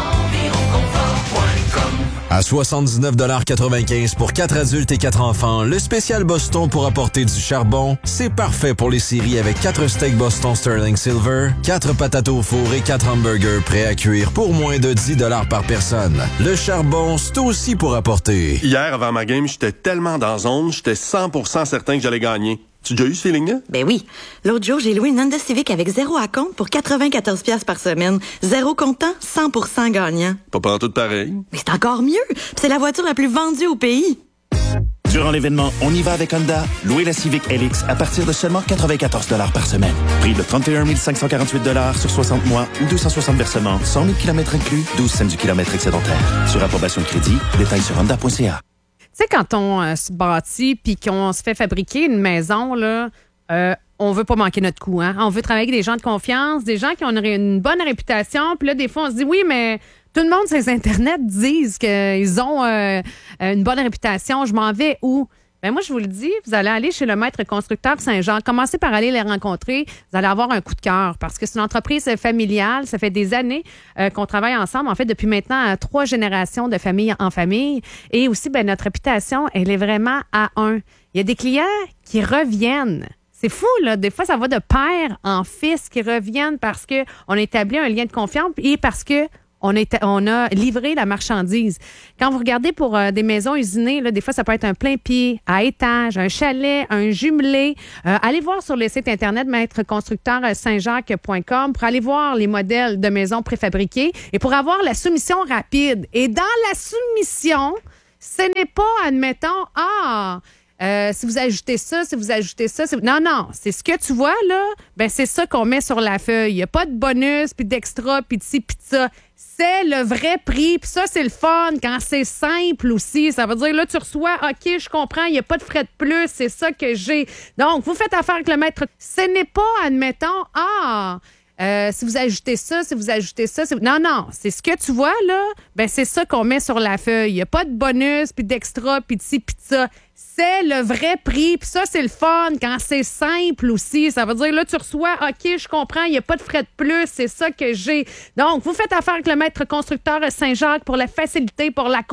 À soixante-dix-neuf quatre-vingt-quinze pour quatre adultes et quatre enfants, le spécial Boston pour apporter du charbon, c'est parfait pour les séries avec quatre steaks Boston Sterling Silver, quatre patates au four et quatre hamburgers prêts à cuire pour moins de dix par personne. Le charbon, c'est aussi pour apporter. Hier, avant ma game, j'étais tellement dans zone, j'étais cent pour cent certain que j'allais gagner. Tu as déjà eu ce feeling-là? Ben oui. L'autre jour, j'ai loué une Honda Civic avec zéro à compte pour quatre-vingt-quatorze dollars par semaine. Zéro comptant, cent pour cent gagnant. Pas partout pareil. Mais c'est encore mieux. Puis c'est la voiture la plus vendue au pays. Durant l'événement On y va avec Honda, louez la Civic L X à partir de seulement quatre-vingt-quatorze dollars par semaine. Prix de trente et un mille cinq cent quarante-huit dollars sur soixante mois ou deux cent soixante versements, cent mille kilomètres inclus, douze cents du kilomètre excédentaire. Sur approbation de crédit, détails sur honda point c a. Tu sais, quand on euh, se bâtit puis qu'on se fait fabriquer une maison, là, euh, on veut pas manquer notre coup. Hein? On veut travailler avec des gens de confiance, des gens qui ont une, une bonne réputation. Puis là, des fois, on se dit, oui, mais tout le monde sur les Internet disent qu'ils ont euh, une bonne réputation. Je m'en vais où? Ben moi, je vous le dis, vous allez aller chez le maître constructeur Saint-Jean. Commencez par aller les rencontrer. Vous allez avoir un coup de cœur parce que c'est une entreprise familiale. Ça fait des années euh, qu'on travaille ensemble. En fait, depuis maintenant, euh, trois générations de famille en famille. Et aussi, ben notre réputation, elle est vraiment à un. Il y a des clients qui reviennent. C'est fou, là. Des fois, ça va de père en fils qui reviennent parce qu'on a établi un lien de confiance et parce que On, est, on a livré la marchandise. Quand vous regardez pour euh, des maisons usinées, là, des fois, ça peut être un plein pied, à étage, un chalet, un jumelé. Euh, allez voir sur le site Internet maître constructeur saint jacques point com pour aller voir les modèles de maisons préfabriquées et pour avoir la soumission rapide. Et dans la soumission, ce n'est pas, admettons, ah... Euh, si vous ajoutez ça, si vous ajoutez ça, si... non, non, c'est ce que tu vois, là, ben c'est ça qu'on met sur la feuille. Il n'y a pas de bonus, puis d'extra, puis de ci, puis de ça. C'est le vrai prix, puis ça, c'est le fun quand c'est simple aussi. Ça veut dire, là, tu reçois, OK, je comprends, il n'y a pas de frais de plus, c'est ça que j'ai. Donc, vous faites affaire avec le maître. Ce n'est pas, admettons, ah... Euh, si vous ajoutez ça, si vous ajoutez ça, si... non, non, c'est ce que tu vois, là, ben c'est ça qu'on met sur la feuille. Il n'y a pas de bonus, puis d'extra, puis de ci, puis de ça. C'est le vrai prix, puis ça, c'est le fun quand c'est simple aussi. Ça veut dire, là, tu reçois, OK, je comprends, il n'y a pas de frais de plus, c'est ça que j'ai. Donc, vous faites affaire avec le maître constructeur Saint-Jacques pour la facilité, pour la